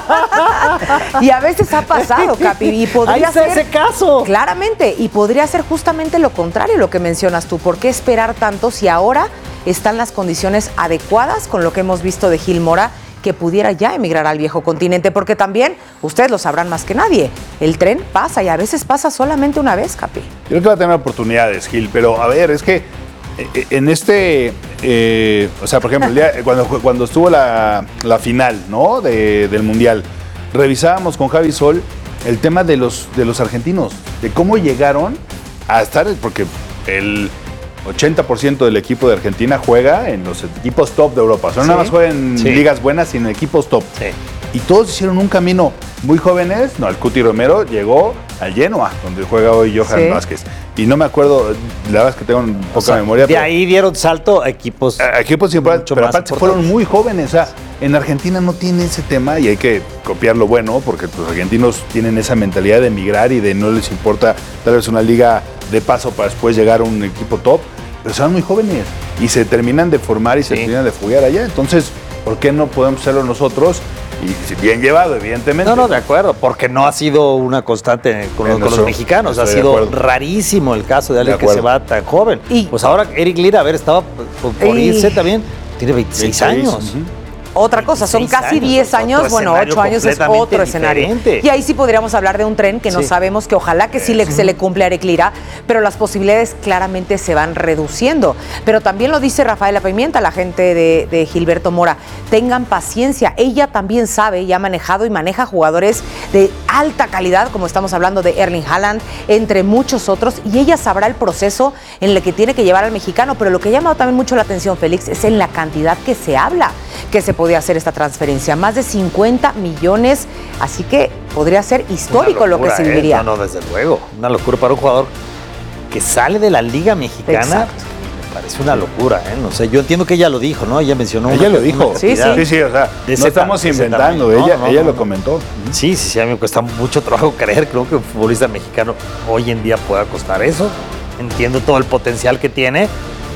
Y a veces ha pasado, Capi, y podría Ahí está ser... ese caso. Claramente, y podría ser justamente lo contrario lo que mencionas tú. ¿Por qué esperar tanto si ahora están las condiciones adecuadas con lo que hemos visto de Gil Mora, que pudiera ya emigrar al viejo continente? Porque también, ustedes lo sabrán más que nadie, el tren pasa y a veces pasa solamente una vez, Capi. Yo creo que va a tener oportunidades, Gil, pero a ver, es que eh, en este, eh, o sea, por ejemplo, el día, cuando, cuando estuvo la, la final, ¿no? De, del Mundial, revisábamos con Javi Sol el tema de los, de los argentinos, de cómo llegaron a estar, porque el ochenta por ciento del equipo de Argentina juega en los equipos top de Europa. O sea, no Sí. nada más juega en Sí. ligas buenas, sino en equipos top. Sí. Y todos hicieron un camino muy jóvenes. No, el Cuti Romero llegó al Genoa, donde juega hoy Johan Sí. Vázquez. Y no me acuerdo, la verdad es que tengo poca O sea, memoria. de pero- ahí dieron salto a equipos. a equipos importantes, mucho pero más aparte importantes. fueron muy jóvenes. O sea, en Argentina no tiene ese tema y hay que copiar lo bueno, porque los argentinos tienen esa mentalidad de emigrar y de no les importa tal vez una liga de paso para después llegar a un equipo top, pero son muy jóvenes y se terminan de formar y se Sí. terminan de jugar allá. Entonces, ¿por qué no podemos hacerlo nosotros? Y si bien llevado, evidentemente. No, no, de acuerdo, porque no ha sido una constante con, En los, con eso los mexicanos. Ha estoy de sido acuerdo. rarísimo el caso de alguien De que se acuerdo. va tan joven. Y- pues ahora Eric Lira, a ver, estaba por, por Y- irse también. Tiene veintiséis veintiséis, años. ujú. Otra cosa, son veintiséis casi años, diez otro años, bueno, escenario ocho años es completamente otro escenario. diferente. Y ahí sí podríamos hablar de un tren que no Sí. sabemos, que ojalá que sí le, se le cumple a Eric Lira, pero las posibilidades claramente se van reduciendo. Pero también lo dice Rafaela Pimienta, la gente de, de Gilberto Mora, tengan paciencia, ella también sabe y ha manejado y maneja jugadores de alta calidad, como estamos hablando de Erling Haaland, entre muchos otros, y ella sabrá el proceso en el que tiene que llevar al mexicano, pero lo que ha llamado también mucho la atención, Félix, es en la cantidad que se habla que se podía hacer esta transferencia, más de cincuenta millones, así que podría ser histórico Una lo que locura, serviría. ¿eh? No, no, desde luego. Una locura para un jugador que sale de la Liga Mexicana. Exacto. Me parece una locura, ¿eh? No sé, yo entiendo que ella lo dijo, ¿no? Ella mencionó. Ella una- lo dijo. una Sí, cantidad Sí, sí, o sea, de no ese estamos ta- de ese inventando, tamaño. ella, No, no, ella no, lo no. comentó. Sí, sí, sí, a mí me cuesta mucho trabajo creer. Creo que un futbolista mexicano hoy en día pueda costar eso. Entiendo todo el potencial que tiene.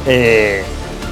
Eh,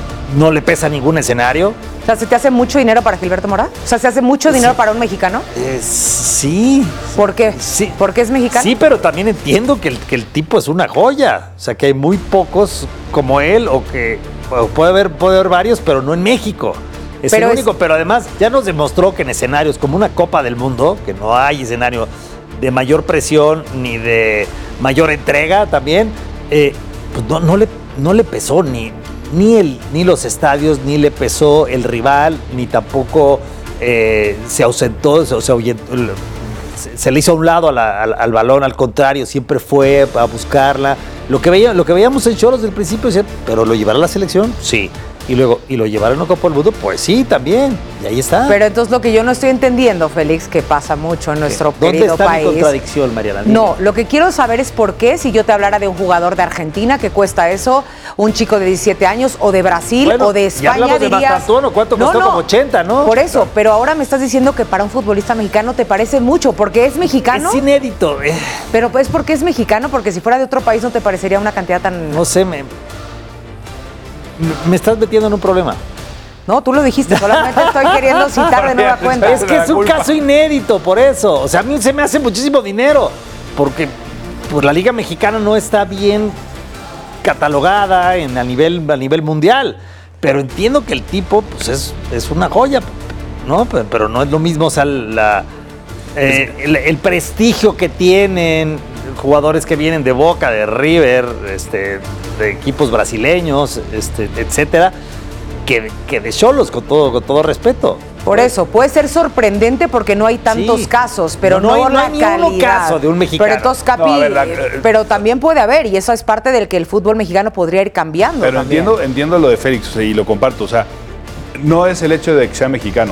no le pesa ningún escenario. O sea, ¿se te hace mucho dinero para Gilberto Mora? O sea, ¿se hace mucho dinero para un mexicano? Eh, sí. ¿Por qué? Sí. ¿Porque es mexicano? Sí, pero también entiendo que el, que el tipo es una joya. O sea, que hay muy pocos como él, o que o puede haber, puede haber varios, pero no en México. Es Pero el es- único, pero además ya nos demostró que en escenarios como una Copa del Mundo, que no hay escenario de mayor presión ni de mayor entrega también, eh, pues no, no, le, no le pesó ni, ni, el, ni los estadios, ni le pesó el rival, ni tampoco eh, se ausentó, se, se ahuyentó, se, se le hizo a un lado a la- al, al balón, al contrario, siempre fue a buscarla. Lo que, veía, lo que veíamos en Cholos del principio, decían, ¿pero lo llevará a la selección? Sí. Y luego, ¿y lo llevará a una Copa del Mundo? Pues sí, también. Y ahí está. Pero entonces lo que yo no estoy entendiendo, Félix, que pasa mucho en nuestro ¿Dónde querido está país. mi contradicción, Mariana? Dime. No, lo que quiero saber es por qué, si yo te hablara de un jugador de Argentina que cuesta eso, un chico de diecisiete años, o de Brasil, Bueno, o de ya España, hablamos de dirías... Mastantuono, ¿cuánto costó? Como ochenta, ¿no? Por eso, pero ahora me estás diciendo que para un futbolista mexicano te parece mucho, porque es mexicano. Es inédito. eh. Pero es porque es mexicano, porque si fuera de otro país no te parecería una cantidad tan... No sé, me, me estás metiendo en un problema. No, tú lo dijiste, solamente estoy queriendo citar de nueva cuenta. Es que es un caso inédito, por eso. O sea, a mí se me hace muchísimo dinero, porque pues, la Liga Mexicana no está bien catalogada en, a, nivel, a nivel mundial. Pero entiendo que el tipo pues, es, es una joya, ¿no? Pero, pero no es lo mismo, o sea, la, eh, el, el prestigio que tienen jugadores que vienen de Boca, de River, este, de equipos brasileños, este, etcétera, que, que de Xolos, con todo, con todo respeto. Por eso, puede ser sorprendente porque no hay tantos Sí. casos, pero No, no, no hay- no la hay ni uno calidad. caso de un mexicano. Pero entonces, Capi, No, a ver, la- eh, pero también puede haber, y eso es parte del que el fútbol mexicano podría ir cambiando. Pero también. entiendo, entiendo lo de Félix, o sea, y lo comparto. O sea, no es el hecho de que sea mexicano,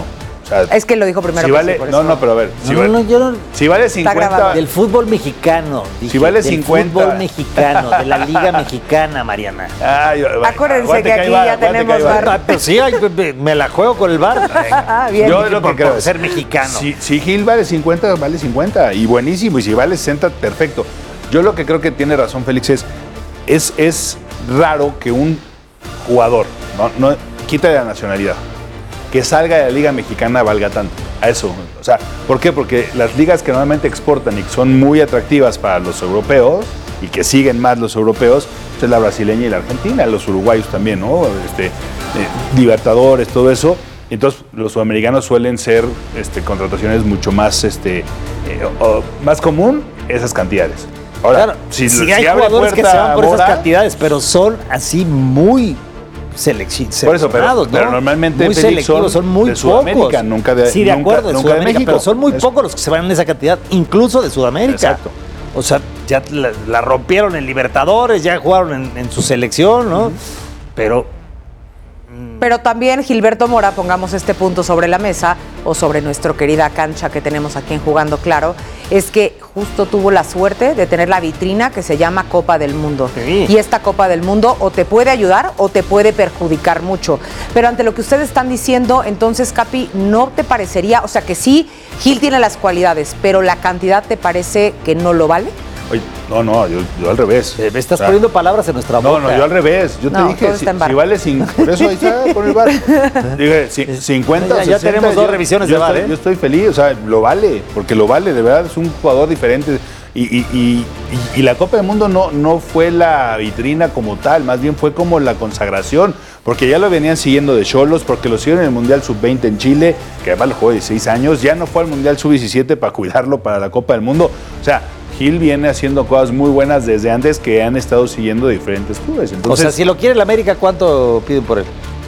O sea, es que lo dijo primero. Si que vale, sí, por no, eso. no, pero a ver. Si, No, vale, no, yo no- si vale cincuenta. Del fútbol mexicano. dije, Si vale del cincuenta. fútbol mexicano, de la Liga Mexicana, Mariana. Ay, Acuérdense aguante que aquí hay bar, ya aguante tenemos que hay bar. bar. Ah, pues sí, ay, me- me la juego con el bar. Ah, bien. Yo lo que por, creo por es- ser mexicano. Si, si Gil vale cincuenta, vale cincuenta. Y buenísimo. Y si vale sesenta, perfecto. Yo lo que creo que tiene razón Félix es, es, es raro que un jugador, no, no quita de la nacionalidad, que salga de la Liga Mexicana valga tanto. A eso. O sea, ¿por qué? Porque las ligas que normalmente exportan y que son muy atractivas para los europeos y que siguen más los europeos, pues es la brasileña y la argentina, los uruguayos también, ¿no? Este, eh, Libertadores, todo eso. Entonces, los sudamericanos suelen ser este, contrataciones mucho más, este, eh, o- más común esas cantidades. Ahora, Claro, si, sí si hay abre jugadores que puerta se van por Mora, esas cantidades, pero son así muy seleccionados. Por eso, pero- pero normalmente, muy Félix, selectivos, son son muy de Sudamérica, pocos. nunca de- Sí, de nunca- acuerdo, de nunca de Sudamérica, México. pero son muy Eso. pocos los que se van en esa cantidad, incluso de Sudamérica. Exacto. O sea, ya la, la rompieron en Libertadores, ya jugaron en, en su selección, ¿no? Pero Pero también Gilberto Mora, pongamos este punto sobre la mesa o sobre nuestra querida cancha que tenemos aquí en Jugando Claro, es que justo tuvo la suerte de tener la vitrina que se llama Copa del Mundo. Sí. Y esta Copa del Mundo o te puede ayudar o te puede perjudicar mucho. Pero ante lo que ustedes están diciendo, entonces, Capi, ¿no te parecería, o sea que sí, Gil tiene las cualidades, pero la cantidad te parece que no lo vale? Oye, no, no, yo, yo al revés. eh, me estás O sea, poniendo palabras en nuestra No, boca. no, yo al revés. Yo No, te dije, todo si, está en bar. si vale cinco, por eso ahí está, con el bar. Dije, ci- cincuenta, Ya- ya sesenta, tenemos dos yo- revisiones yo de bar, estoy- ¿eh? Yo estoy feliz, o sea, lo vale, porque lo vale, de verdad, es un jugador diferente. Y, y, y, y- y la Copa del Mundo no, no fue la vitrina como tal, más bien fue como la consagración, porque ya lo venían siguiendo de Xolos, porque lo siguieron en el Mundial sub veinte en Chile, que además lo jugó dieciséis años, ya no fue al Mundial sub diecisiete para cuidarlo para la Copa del Mundo. O sea, Gil viene haciendo cosas muy buenas desde antes que han estado siguiendo diferentes clubes. Entonces, O sea, si lo quiere el América, ¿cuánto piden por él?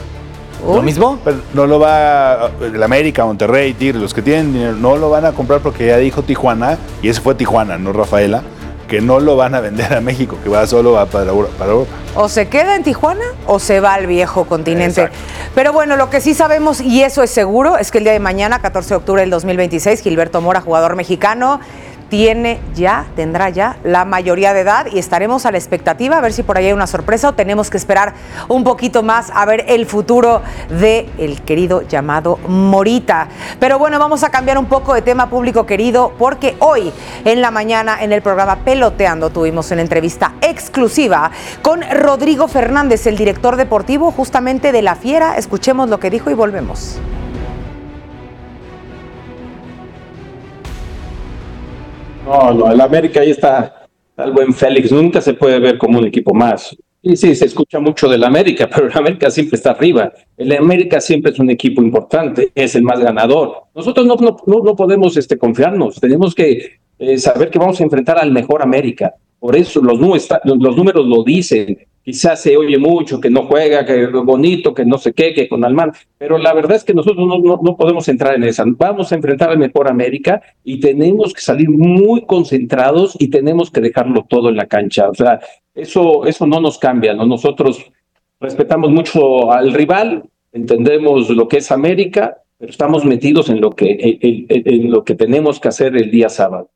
¿Lo mismo? pero no lo va el América, Monterrey, Tigres, los que tienen dinero, no lo van a comprar porque ya dijo Tijuana, y ese fue Tijuana, no Rafaela, que no lo van a vender a México, que va solo va para Europa. Para Europa. O se queda en Tijuana o se va al viejo continente. Exacto. Pero bueno, lo que sí sabemos, y eso es seguro, es que el día de mañana, catorce de octubre del dos mil veintiséis, Gilberto Mora, jugador mexicano, tiene ya, tendrá ya la mayoría de edad y estaremos a la expectativa a ver si por ahí hay una sorpresa o tenemos que esperar un poquito más a ver el futuro de el querido llamado Morita. Pero bueno, vamos a cambiar un poco de tema, público querido, porque hoy en la mañana en el programa Peloteando tuvimos una entrevista exclusiva con Rodrigo Fernández, el director deportivo justamente de La Fiera. Escuchemos lo que dijo y volvemos. No, no, el América ahí está, el buen Félix, nunca se puede ver como un equipo más. Y sí, se escucha mucho del América, pero el América siempre está arriba. El América siempre es un equipo importante, es el más ganador. Nosotros no, no, no, no podemos este, confiarnos, tenemos que eh, saber que vamos a enfrentar al mejor América. Por eso los, los números lo dicen. Quizás se oye mucho que no juega, que bonito, que no sé qué, que con Alman, pero la verdad es que nosotros no, no, no podemos entrar en esa. Vamos a enfrentar al mejor América y tenemos que salir muy concentrados y tenemos que dejarlo todo en la cancha. O sea, eso, eso no nos cambia, ¿no? Nosotros respetamos mucho al rival, entendemos lo que es América, pero estamos metidos en lo que, en, en, en lo que tenemos que hacer el día sábado.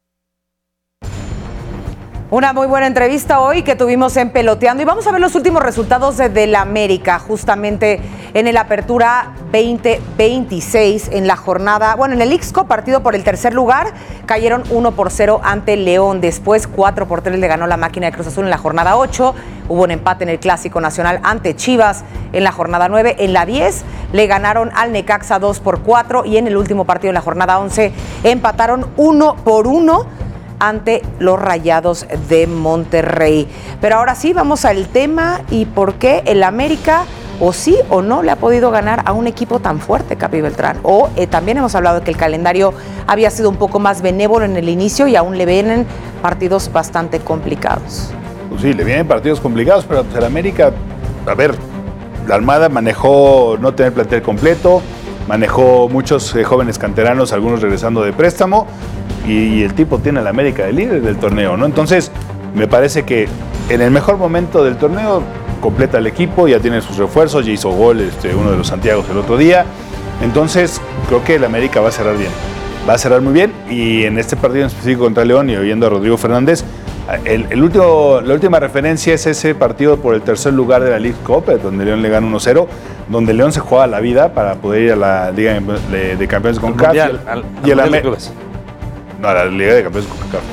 Una muy buena entrevista hoy que tuvimos en Peloteando y vamos a ver los últimos resultados de, de la América justamente en el Apertura veinte veintiséis en la jornada, bueno, en el Ixco, partido por el tercer lugar, cayeron uno por cero ante León, después cuatro por tres le ganó la máquina de Cruz Azul en la jornada ocho, hubo un empate en el Clásico Nacional ante Chivas en la jornada nueve, en la diez le ganaron al Necaxa dos por cuatro y en el último partido en la jornada once empataron uno por uno ante los Rayados de Monterrey. Pero ahora sí, vamos al tema y por qué el América o sí o no le ha podido ganar a un equipo tan fuerte, Capi Beltrán. O eh, también hemos hablado de que el calendario había sido un poco más benévolo en el inicio y aún le vienen partidos bastante complicados. Pues sí, le vienen partidos complicados, pero pues el América, a ver, la Almada manejó no tener plantel completo, manejó muchos eh, jóvenes canteranos, algunos regresando de préstamo, y, y el tipo tiene al América de líder del torneo, ¿no? Entonces, me parece que en el mejor momento del torneo completa el equipo, ya tiene sus refuerzos, ya hizo gol este, uno de los Santiagos el otro día, Entonces, creo que el América va a cerrar bien. Va a cerrar muy bien. Y en este partido en específico contra León y oyendo a Rodrigo Fernández, el, el último, la última referencia es ese partido por el tercer lugar de la League Cup, donde León le gana uno cero, donde León se juega la vida para poder ir a la Liga de, de Campeones con CONCACAF. Y el América. No, a la Liga de Campeones con CONCACAF.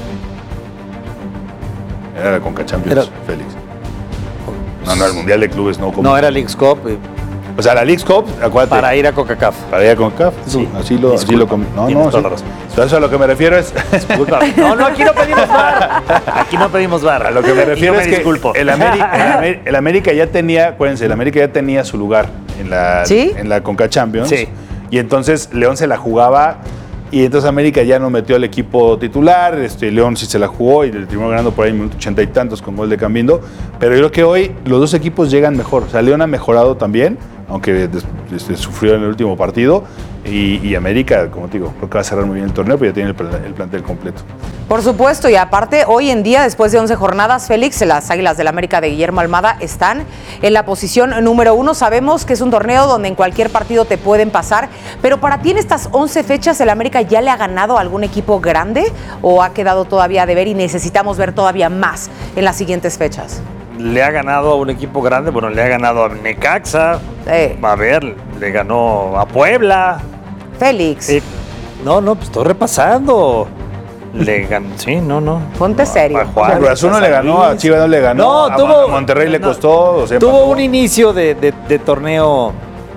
Era la Conca Champions, era... Félix. No, no, el Mundial de Clubes no. Como... No, era Leagues Cup. O sea, la Leagues Cup, acuérdate. Para ir a CONCACAF. Para ir a CONCACAF. Sí. Así lo... Así lo no, no. Sí. Entonces a lo que me refiero es... Discúlpame. No, no, aquí no pedimos bar. Aquí no pedimos bar. A lo que me refiero no es me que el América, el, América, el América ya tenía, acuérdense, el América ya tenía su lugar en la, ¿Sí? en la Conca Champions. Sí. Y entonces León se la jugaba... Y entonces América ya no metió al equipo titular, este, León sí se la jugó y le terminó ganando por ahí minuto ochenta y tantos con gol de Cambindo. Pero yo creo que hoy los dos equipos llegan mejor. O sea, León ha mejorado también, aunque este, sufrió en el último partido. Y, y América, como te digo, creo que va a cerrar muy bien el torneo, pero ya tiene el, el plantel completo. Por supuesto, y aparte, hoy en día, después de once jornadas, Félix, las Águilas del América de Guillermo Almada están en la posición número uno. Sabemos que es un torneo donde en cualquier partido te pueden pasar, pero para ti en estas once fechas, ¿el América ya le ha ganado a algún equipo grande o ha quedado todavía de ver y necesitamos ver todavía más en las siguientes fechas? Le ha ganado a un equipo grande, bueno, le ha ganado a Necaxa, eh. a ver, le ganó a Puebla. Félix. Eh, no, no, pues estoy repasando. Le ganó, sí, no, no. Ponte serio. A Juan, Cruz Azul no le ganó, a Chivas no le ganó, no, a, tuvo, a Monterrey le no, costó. O sea, tuvo pasó. un inicio de, de, de torneo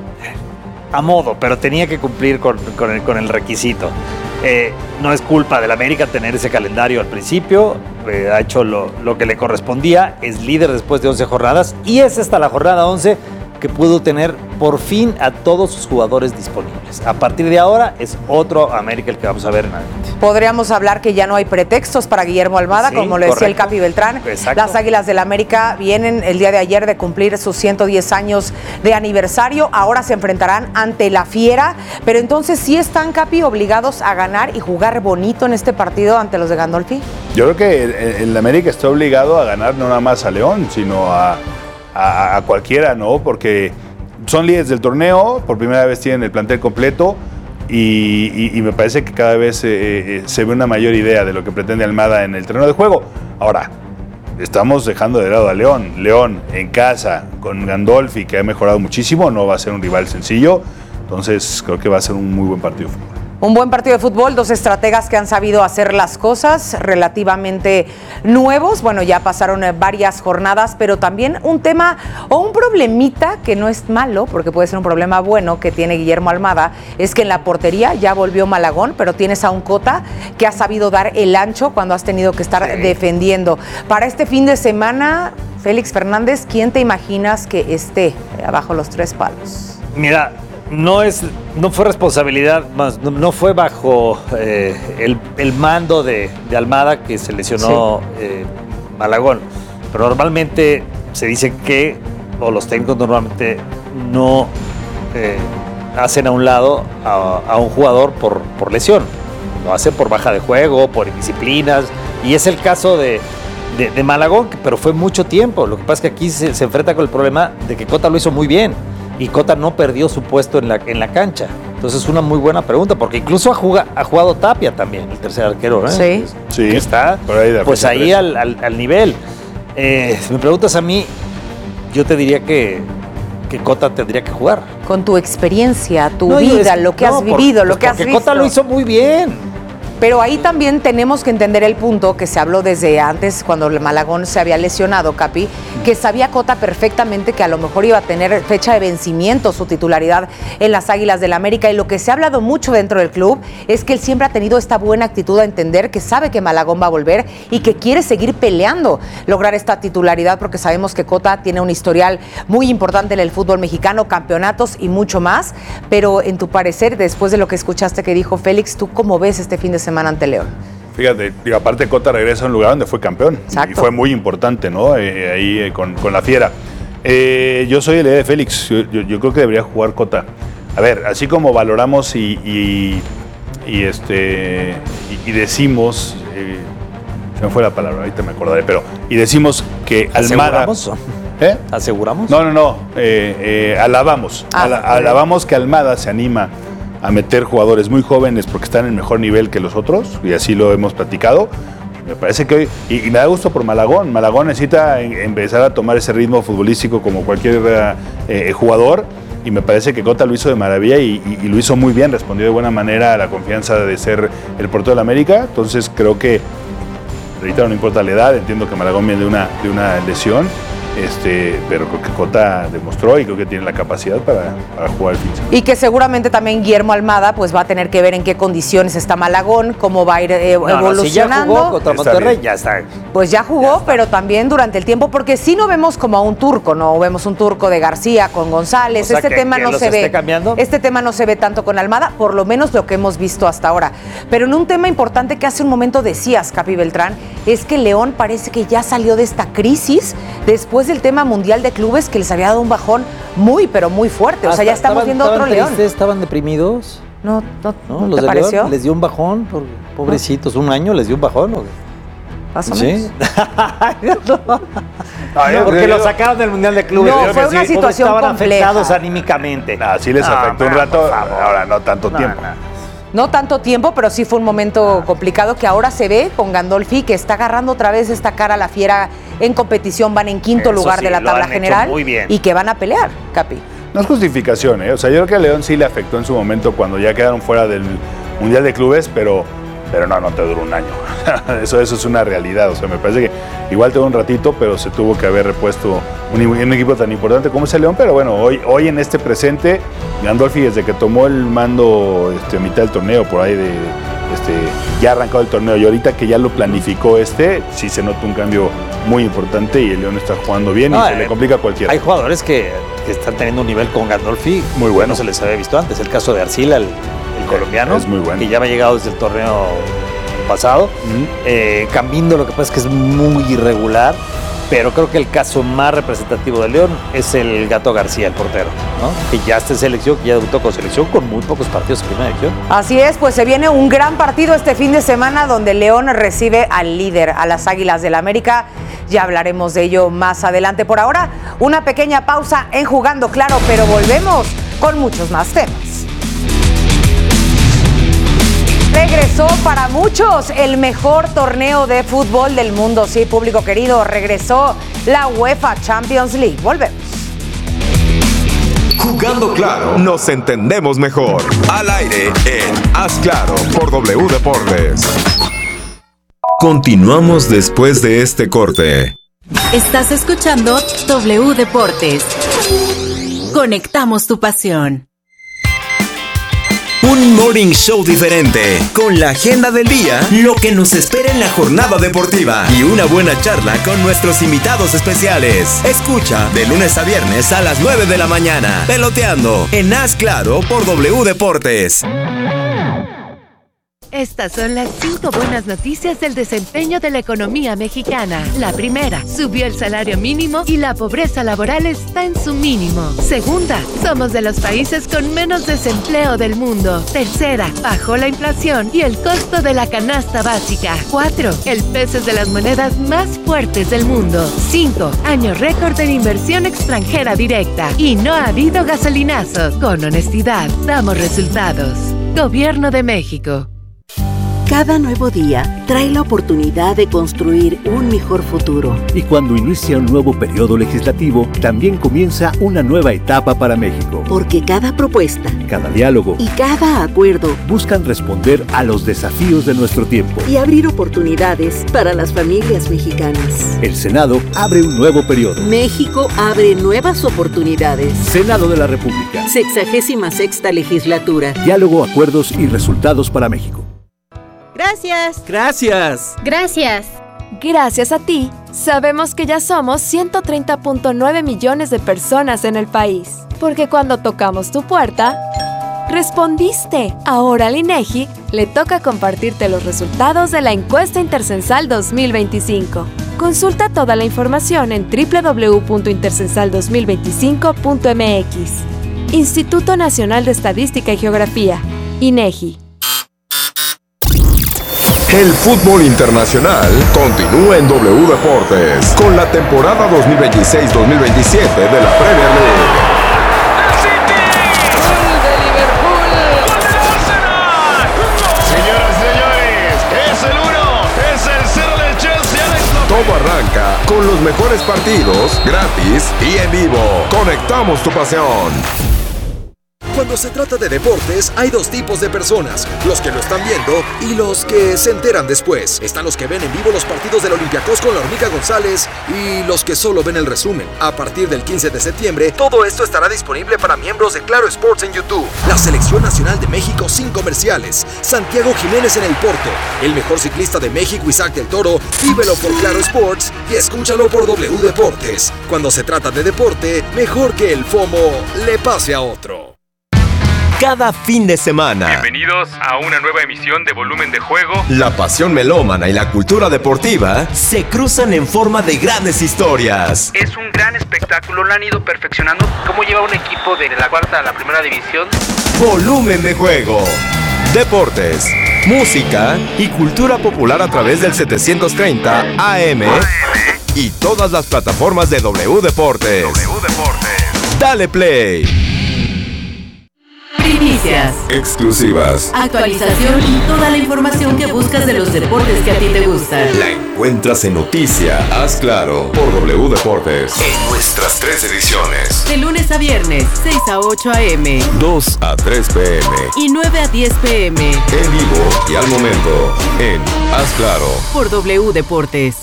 a modo, pero tenía que cumplir con, con, el, con el requisito. Eh, no es culpa del América tener ese calendario al principio, eh, ha hecho lo, lo que le correspondía, es líder después de once jornadas y es esta la jornada once que pudo tener por fin a todos sus jugadores disponibles. A partir de ahora es otro América el que vamos a ver en adelante. Podríamos hablar que ya no hay pretextos para Guillermo Almada, sí, como le decía el Capi Beltrán. Exacto. Las Águilas del América vienen el día de ayer de cumplir sus ciento diez años de aniversario. Ahora se enfrentarán ante la Fiera, pero entonces sí están, Capi, obligados a ganar y jugar bonito en este partido ante los de Gandolfi. Yo creo que el, el América está obligado a ganar no nada más a León, sino a A, a cualquiera, ¿no? Porque son líderes del torneo, por primera vez tienen el plantel completo y, y, y me parece que cada vez eh, eh, se ve una mayor idea de lo que pretende Almada en el terreno de juego. Ahora, estamos dejando de lado a León. León en casa con Gandolfi, que ha mejorado muchísimo, no va a ser un rival sencillo, entonces creo que va a ser un muy buen partido de fútbol. Un buen partido de fútbol, dos estrategas que han sabido hacer las cosas relativamente nuevos. Bueno, ya pasaron varias jornadas, pero también un tema o un problemita que no es malo, porque puede ser un problema bueno que tiene Guillermo Almada, es que en la portería ya volvió Malagón, pero tienes a un Cota que ha sabido dar el ancho cuando has tenido que estar sí. defendiendo. Para este fin de semana, Félix Fernández, ¿quién te imaginas que esté abajo los tres palos? Mira, No es, no fue responsabilidad, más, no, no fue bajo eh, el, el mando de, de Almada que se lesionó sí. eh, Malagón. Pero normalmente se dice que, o los técnicos normalmente no eh, hacen a un lado a, a un jugador por, por lesión. Lo hacen por baja de juego, por indisciplinas. Y es el caso de, de, de Malagón, pero fue mucho tiempo. Lo que pasa es que aquí se, se enfrenta con el problema de que Cota lo hizo muy bien. Y Cota no perdió su puesto en la, en la cancha. Entonces es una muy buena pregunta, porque incluso ha jugado, ha jugado Tapia también, el tercer arquero, ¿eh? Sí. Sí. Que está, ahí de pues ahí al, al, al nivel. Eh, si me preguntas a mí, yo te diría que, que Cota tendría que jugar. Con tu experiencia, tu no, vida, es, lo que no, has vivido, por, lo que has porque visto. Cota lo hizo muy bien. Pero ahí también tenemos que entender el punto que se habló desde antes, cuando Malagón se había lesionado, Capi, que sabía Cota perfectamente que a lo mejor iba a tener fecha de vencimiento su titularidad en las Águilas del América. Y lo que se ha hablado mucho dentro del club es que él siempre ha tenido esta buena actitud a entender que sabe que Malagón va a volver y que quiere seguir peleando, lograr esta titularidad, porque sabemos que Cota tiene un historial muy importante en el fútbol mexicano, campeonatos y mucho más. Pero en tu parecer, después de lo que escuchaste que dijo Félix, ¿tú cómo ves este fin de semana ante León? Fíjate, digo, aparte Cota regresa a un lugar donde fue campeón. Exacto. Y fue muy importante, ¿no? Eh, ahí eh, con, con la Fiera. Eh, yo soy el de Félix, yo, yo, yo creo que debería jugar Cota. A ver, así como valoramos y, y, y este y, y decimos, eh, se me fue la palabra, ahorita me acordaré, pero y decimos que Almada, ¿Eh? ¿Aseguramos? No, no, no. Eh, eh, alabamos. Ah, Ala- alabamos que Almada se anima a meter jugadores muy jóvenes porque están en el mejor nivel que los otros, y así lo hemos platicado. Me parece que hoy, y, y me da gusto por Malagón. Malagón necesita en, empezar a tomar ese ritmo futbolístico como cualquier eh, jugador, y me parece que Cota lo hizo de maravilla y, y, y lo hizo muy bien, respondió de buena manera a la confianza de ser el portero de la América. Entonces creo que, reitero, no importa la edad, entiendo que Malagón viene de una, de una lesión, este, pero creo que Cota demostró y creo que tiene la capacidad para, para jugar el fin de semana. Y que seguramente también Guillermo Almada pues va a tener que ver en qué condiciones está Malagón, cómo va a ir eh, No, no, evolucionando. si ya jugó contra Está Monterrey, bien. ya está. Pues ya jugó, pero también durante el tiempo, porque sí no vemos como a un turco, no vemos un turco de García con González. O sea, este que- tema que no los se esté ve. cambiando. Este tema no se ve tanto con Almada, por lo menos lo que hemos visto hasta ahora. Pero en un tema importante que hace un momento decías, Capi Beltrán, es que León parece que ya salió de esta crisis después del tema mundial de clubes que les había dado un bajón muy, pero muy fuerte. O sea, Hasta ya estamos estaban- viendo otro estaban León. tristes, estaban deprimidos. No, no, ¿No? ¿no Los ¿te de pareció? León les dio un bajón, por- pobrecitos, un año les dio un bajón. ¿o qué? Más o ¿Sí? menos. No, yo- Porque yo- lo sacaron del Mundial de Clubes. No, Yo fue que una sí, situación estaban compleja. afectados anímicamente. Ah, sí les No, afectó un no, rato, por favor. ahora no tanto No, tiempo. no. No tanto tiempo, pero sí fue un momento complicado que ahora se ve con Gandolfi, que está agarrando otra vez esta cara a la fiera en competición. Van en quinto Eso lugar sí, de la lo tabla han hecho general muy bien. y que van a pelear, Capi. No es justificación, ¿eh? O sea, yo creo que a León sí le afectó en su momento cuando ya quedaron fuera del Mundial de Clubes, pero, pero no, no te duró un año. eso, eso es una realidad. O sea, me parece que igual te duró un ratito, pero se tuvo que haber repuesto un, un equipo tan importante como es el León. Pero bueno, hoy, hoy en este presente, Gandolfi, desde que tomó el mando este, a mitad del torneo, por ahí de este, ya arrancado el torneo, y ahorita que ya lo planificó este, sí se nota un cambio muy importante y el León está jugando bien No, y se eh, le complica a cualquiera. Hay jugadores que, que están teniendo un nivel con Gandolfi Muy bueno. que no se les había visto antes. El caso de Arcila, el, el colombiano, es muy bueno. que ya me ha llegado desde el torneo pasado. Ujú. Eh, Cambindo, lo que pasa es que es muy irregular, pero creo que el caso más representativo de León es el Gato García, el portero, ¿no? Que ya está en selección, que ya debutó con selección con muy pocos partidos en primera división. Así es, pues se viene un gran partido este fin de semana donde León recibe al líder, a las Águilas del América. Ya hablaremos de ello más adelante. Por ahora, una pequeña pausa en Jugando Claro, pero volvemos con muchos más temas. Regresó para muchos el mejor torneo de fútbol del mundo. Sí, público querido, regresó la UEFA Champions League. Volvemos. Jugando Claro, nos entendemos mejor. Al aire en Haz Claro por W Deportes. Continuamos después de este corte. Estás escuchando W Deportes. Conectamos tu pasión. Un morning show diferente, con la agenda del día, lo que nos espera en la jornada deportiva y una buena charla con nuestros invitados especiales. Escucha de lunes a viernes a las nueve de la mañana, Peloteando en Haz Claro por W Deportes. Estas son las cinco buenas noticias del desempeño de la economía mexicana. La primera, subió el salario mínimo y la pobreza laboral está en su mínimo. Segunda, somos de los países con menos desempleo del mundo. Tercera, bajó la inflación y el costo de la canasta básica. Cuatro, el peso es de las monedas más fuertes del mundo. Cinco, año récord en inversión extranjera directa. Y no ha habido gasolinazos. Con honestidad, damos resultados. Gobierno de México. Cada nuevo día trae la oportunidad de construir un mejor futuro. Y cuando inicia un nuevo periodo legislativo, también comienza una nueva etapa para México. Porque cada propuesta, cada diálogo y cada acuerdo buscan responder a los desafíos de nuestro tiempo y abrir oportunidades para las familias mexicanas. El Senado abre un nuevo periodo. México abre nuevas oportunidades. Senado de la República. Sexagésima sexta legislatura. Diálogo, acuerdos y resultados para México. Gracias. Gracias. Gracias. Gracias a ti, sabemos que ya somos ciento treinta punto nueve millones de personas en el país. Porque cuando tocamos tu puerta, respondiste. Ahora al INEGI le toca compartirte los resultados de la encuesta intercensal dos mil veinticinco. Consulta toda la información en doble u doble u doble u punto intercensal dos mil veinticinco punto m x. Instituto Nacional de Estadística y Geografía, INEGI. El fútbol internacional continúa en W Deportes con la temporada dos mil veintiséis dos mil veintisiete de la Premier League. Todo arranca con los mejores partidos, gratis y en vivo. Conectamos tu pasión. Cuando se trata de deportes, hay dos tipos de personas, los que lo están viendo y los que se enteran después. Están los que ven en vivo los partidos del Olympiacos con la Hormiga González y los que solo ven el resumen. A partir del quince de septiembre, todo esto estará disponible para miembros de Claro Sports en YouTube. La Selección Nacional de México sin comerciales. Santiago Jiménez en el Porto. El mejor ciclista de México, Isaac del Toro. Vívelo por Claro Sports y escúchalo por W Deportes. Cuando se trata de deporte, mejor que el FOMO le pase a otro. Cada fin de semana. Bienvenidos a una nueva emisión de Volumen de Juego. La pasión melómana y la cultura deportiva se cruzan en forma de grandes historias. Es un gran espectáculo, lo han ido perfeccionando. ¿Cómo lleva un equipo de la cuarta a la primera división? Volumen de Juego. Deportes, música y cultura popular a través del setecientos treinta A M y todas las plataformas de W Deportes. W Deportes. Dale play. Primicias, exclusivas, actualización y toda la información que buscas de los deportes que a ti te gustan. La encuentras en Noticia, Haz Claro, por W Deportes. En nuestras tres ediciones. De lunes a viernes, seis a ocho A M, dos a tres P M y nueve a diez P M. En vivo y al momento, en Haz Claro, por W Deportes.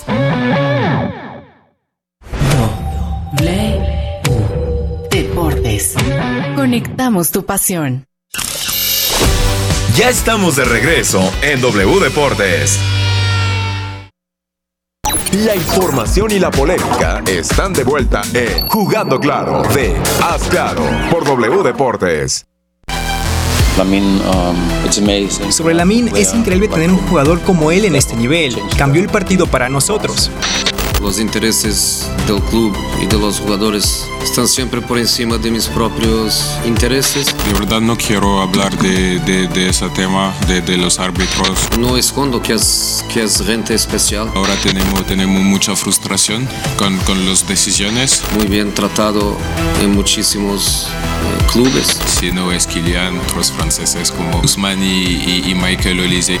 W Deportes. Conectamos tu pasión. Ya estamos de regreso en W Deportes. La información y la polémica están de vuelta en Jugando Claro de Haz Claro por W Deportes. Lamine, um, it's amazing. Sobre Lamine, es increíble tener un jugador como él en este nivel. Cambió el partido para nosotros. Los intereses del club y de los jugadores están siempre por encima de mis propios intereses. De verdad no quiero hablar de, de, de ese tema, de, de los árbitros. No escondo que es, que es gente especial. Ahora tenemos, tenemos mucha frustración con, con las decisiones. Muy bien tratado en muchísimos eh, clubes. Si no es Kylian, otros franceses como Ousmane y, y, y Michael Olise.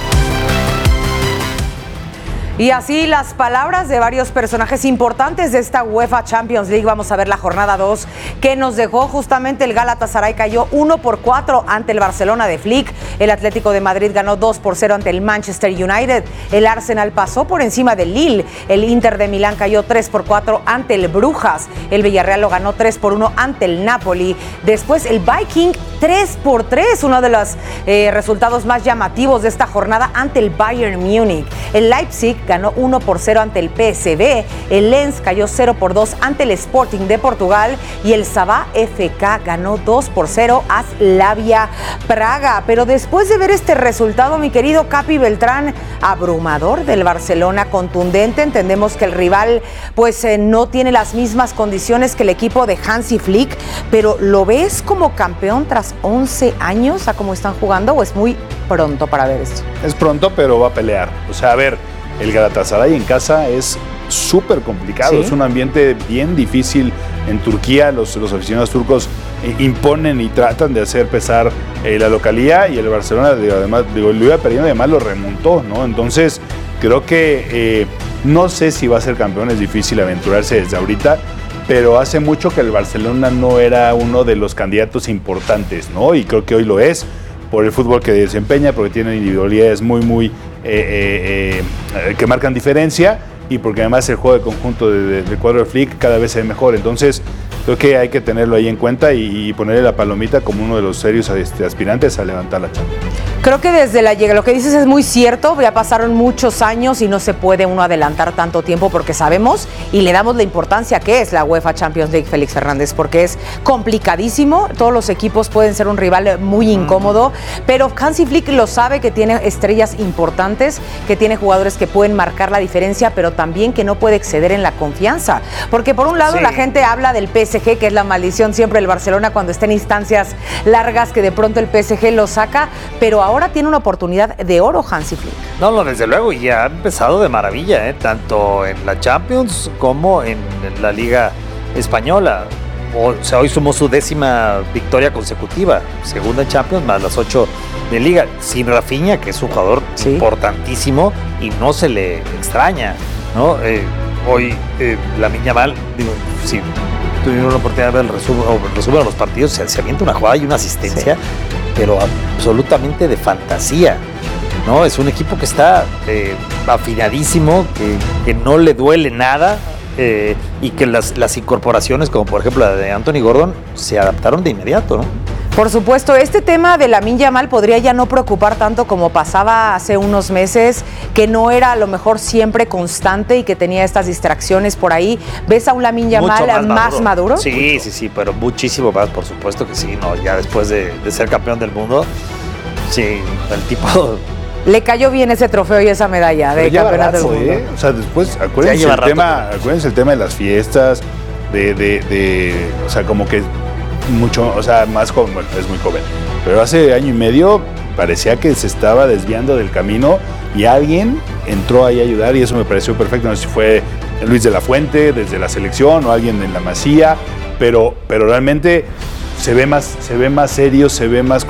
Y así las palabras de varios personajes importantes de esta UEFA Champions League. Vamos a ver la jornada dos que nos dejó justamente el Galatasaray. Cayó uno por cuatro ante el Barcelona de Flick. El Atlético de Madrid ganó dos por cero ante el Manchester United. El Arsenal pasó por encima del Lille. El Inter de Milán cayó tres por cuatro ante el Brujas. El Villarreal lo ganó tres por uno ante el Napoli. Después el Viking tres por tres, uno de los eh, resultados más llamativos de esta jornada ante el Bayern Múnich. El Leipzig ganó uno por cero ante el P S V, el Lens cayó cero por dos ante el Sporting de Portugal y el Sabah F K ganó dos por cero a Slavia Praga. Pero después de ver este resultado, mi querido Capi Beltrán, abrumador del Barcelona, contundente, entendemos que el rival pues eh, no tiene las mismas condiciones que el equipo de Hansi Flick, pero ¿lo ves como campeón tras once años a cómo están jugando o es muy pronto para ver esto? Es pronto, pero va a pelear. O sea, a ver, el Galatasaray en casa es súper complicado, ¿sí? Es un ambiente bien difícil en Turquía. Los, los aficionados turcos eh, imponen y tratan de hacer pesar eh, la localía, y el Barcelona, digo, además, digo, lo iba perdiendo y además lo remontó, ¿no? Entonces, creo que eh, no sé si va a ser campeón, es difícil aventurarse desde ahorita, pero hace mucho que el Barcelona no era uno de los candidatos importantes, ¿no? Y creo que hoy lo es, por el fútbol que desempeña, porque tiene individualidades muy, muy eh, eh, eh, que marcan diferencia, y porque además el juego de conjunto del de, de cuadro de Flick cada vez es mejor. Entonces creo que hay que tenerlo ahí en cuenta y, y ponerle la palomita como uno de los serios este, aspirantes a levantar la Champions. Creo que desde la llegada, lo que dices es muy cierto, ya pasaron muchos años y no se puede uno adelantar tanto tiempo porque sabemos y le damos la importancia que es la UEFA Champions League, Félix Fernández, porque es complicadísimo, todos los equipos pueden ser un rival muy incómodo, mm. pero Hansi Flick lo sabe, que tiene estrellas importantes, que tiene jugadores que pueden marcar la diferencia, pero también que no puede exceder en la confianza, porque por un lado sí. la gente habla del P S S G, que es la maldición siempre del Barcelona cuando está en instancias largas, que de pronto el P S G lo saca, pero ahora tiene una oportunidad de oro Hansi Flick. No, no, desde luego, y ha empezado de maravilla, ¿eh? Tanto en la Champions como en, en la Liga Española. O sea, hoy sumó su décima victoria consecutiva, segunda en Champions, más las ocho de Liga, sin Rafinha, que es un jugador sí. importantísimo y no se le extraña, ¿no? Eh, hoy, eh, Lamine Yamal, digo, si tuvieron la oportunidad de ver el resumen, o el resumen de los partidos, se, se avienta una jugada y una asistencia, sí. pero absolutamente de fantasía, ¿no? Es un equipo que está eh, afinadísimo, que, que no le duele nada. Eh, y que las, las incorporaciones, como por ejemplo la de Anthony Gordon, se adaptaron de inmediato, ¿no? Por supuesto, este tema de Lamine Yamal podría ya no preocupar tanto como pasaba hace unos meses, que no era a lo mejor siempre constante y que tenía estas distracciones por ahí. ¿Ves a un Lamine Yamal más, más maduro? maduro? Sí, sí, sí, pero muchísimo más, por supuesto que sí, no, ya después de, de ser campeón del mundo, sí, el tipo... Le cayó bien ese trofeo y esa medalla de campeonato del mundo. ¿eh? O sea, después, acuérdense el, tema, acuérdense el tema de las fiestas, de, de, de, o sea, como que mucho, o sea, más joven, bueno, es muy joven, pero hace año y medio parecía que se estaba desviando del camino y alguien entró ahí a ayudar y eso me pareció perfecto. No sé si fue Luis de la Fuente desde la selección o alguien en la Masía, pero, pero realmente se ve más, se ve más serio, se ve más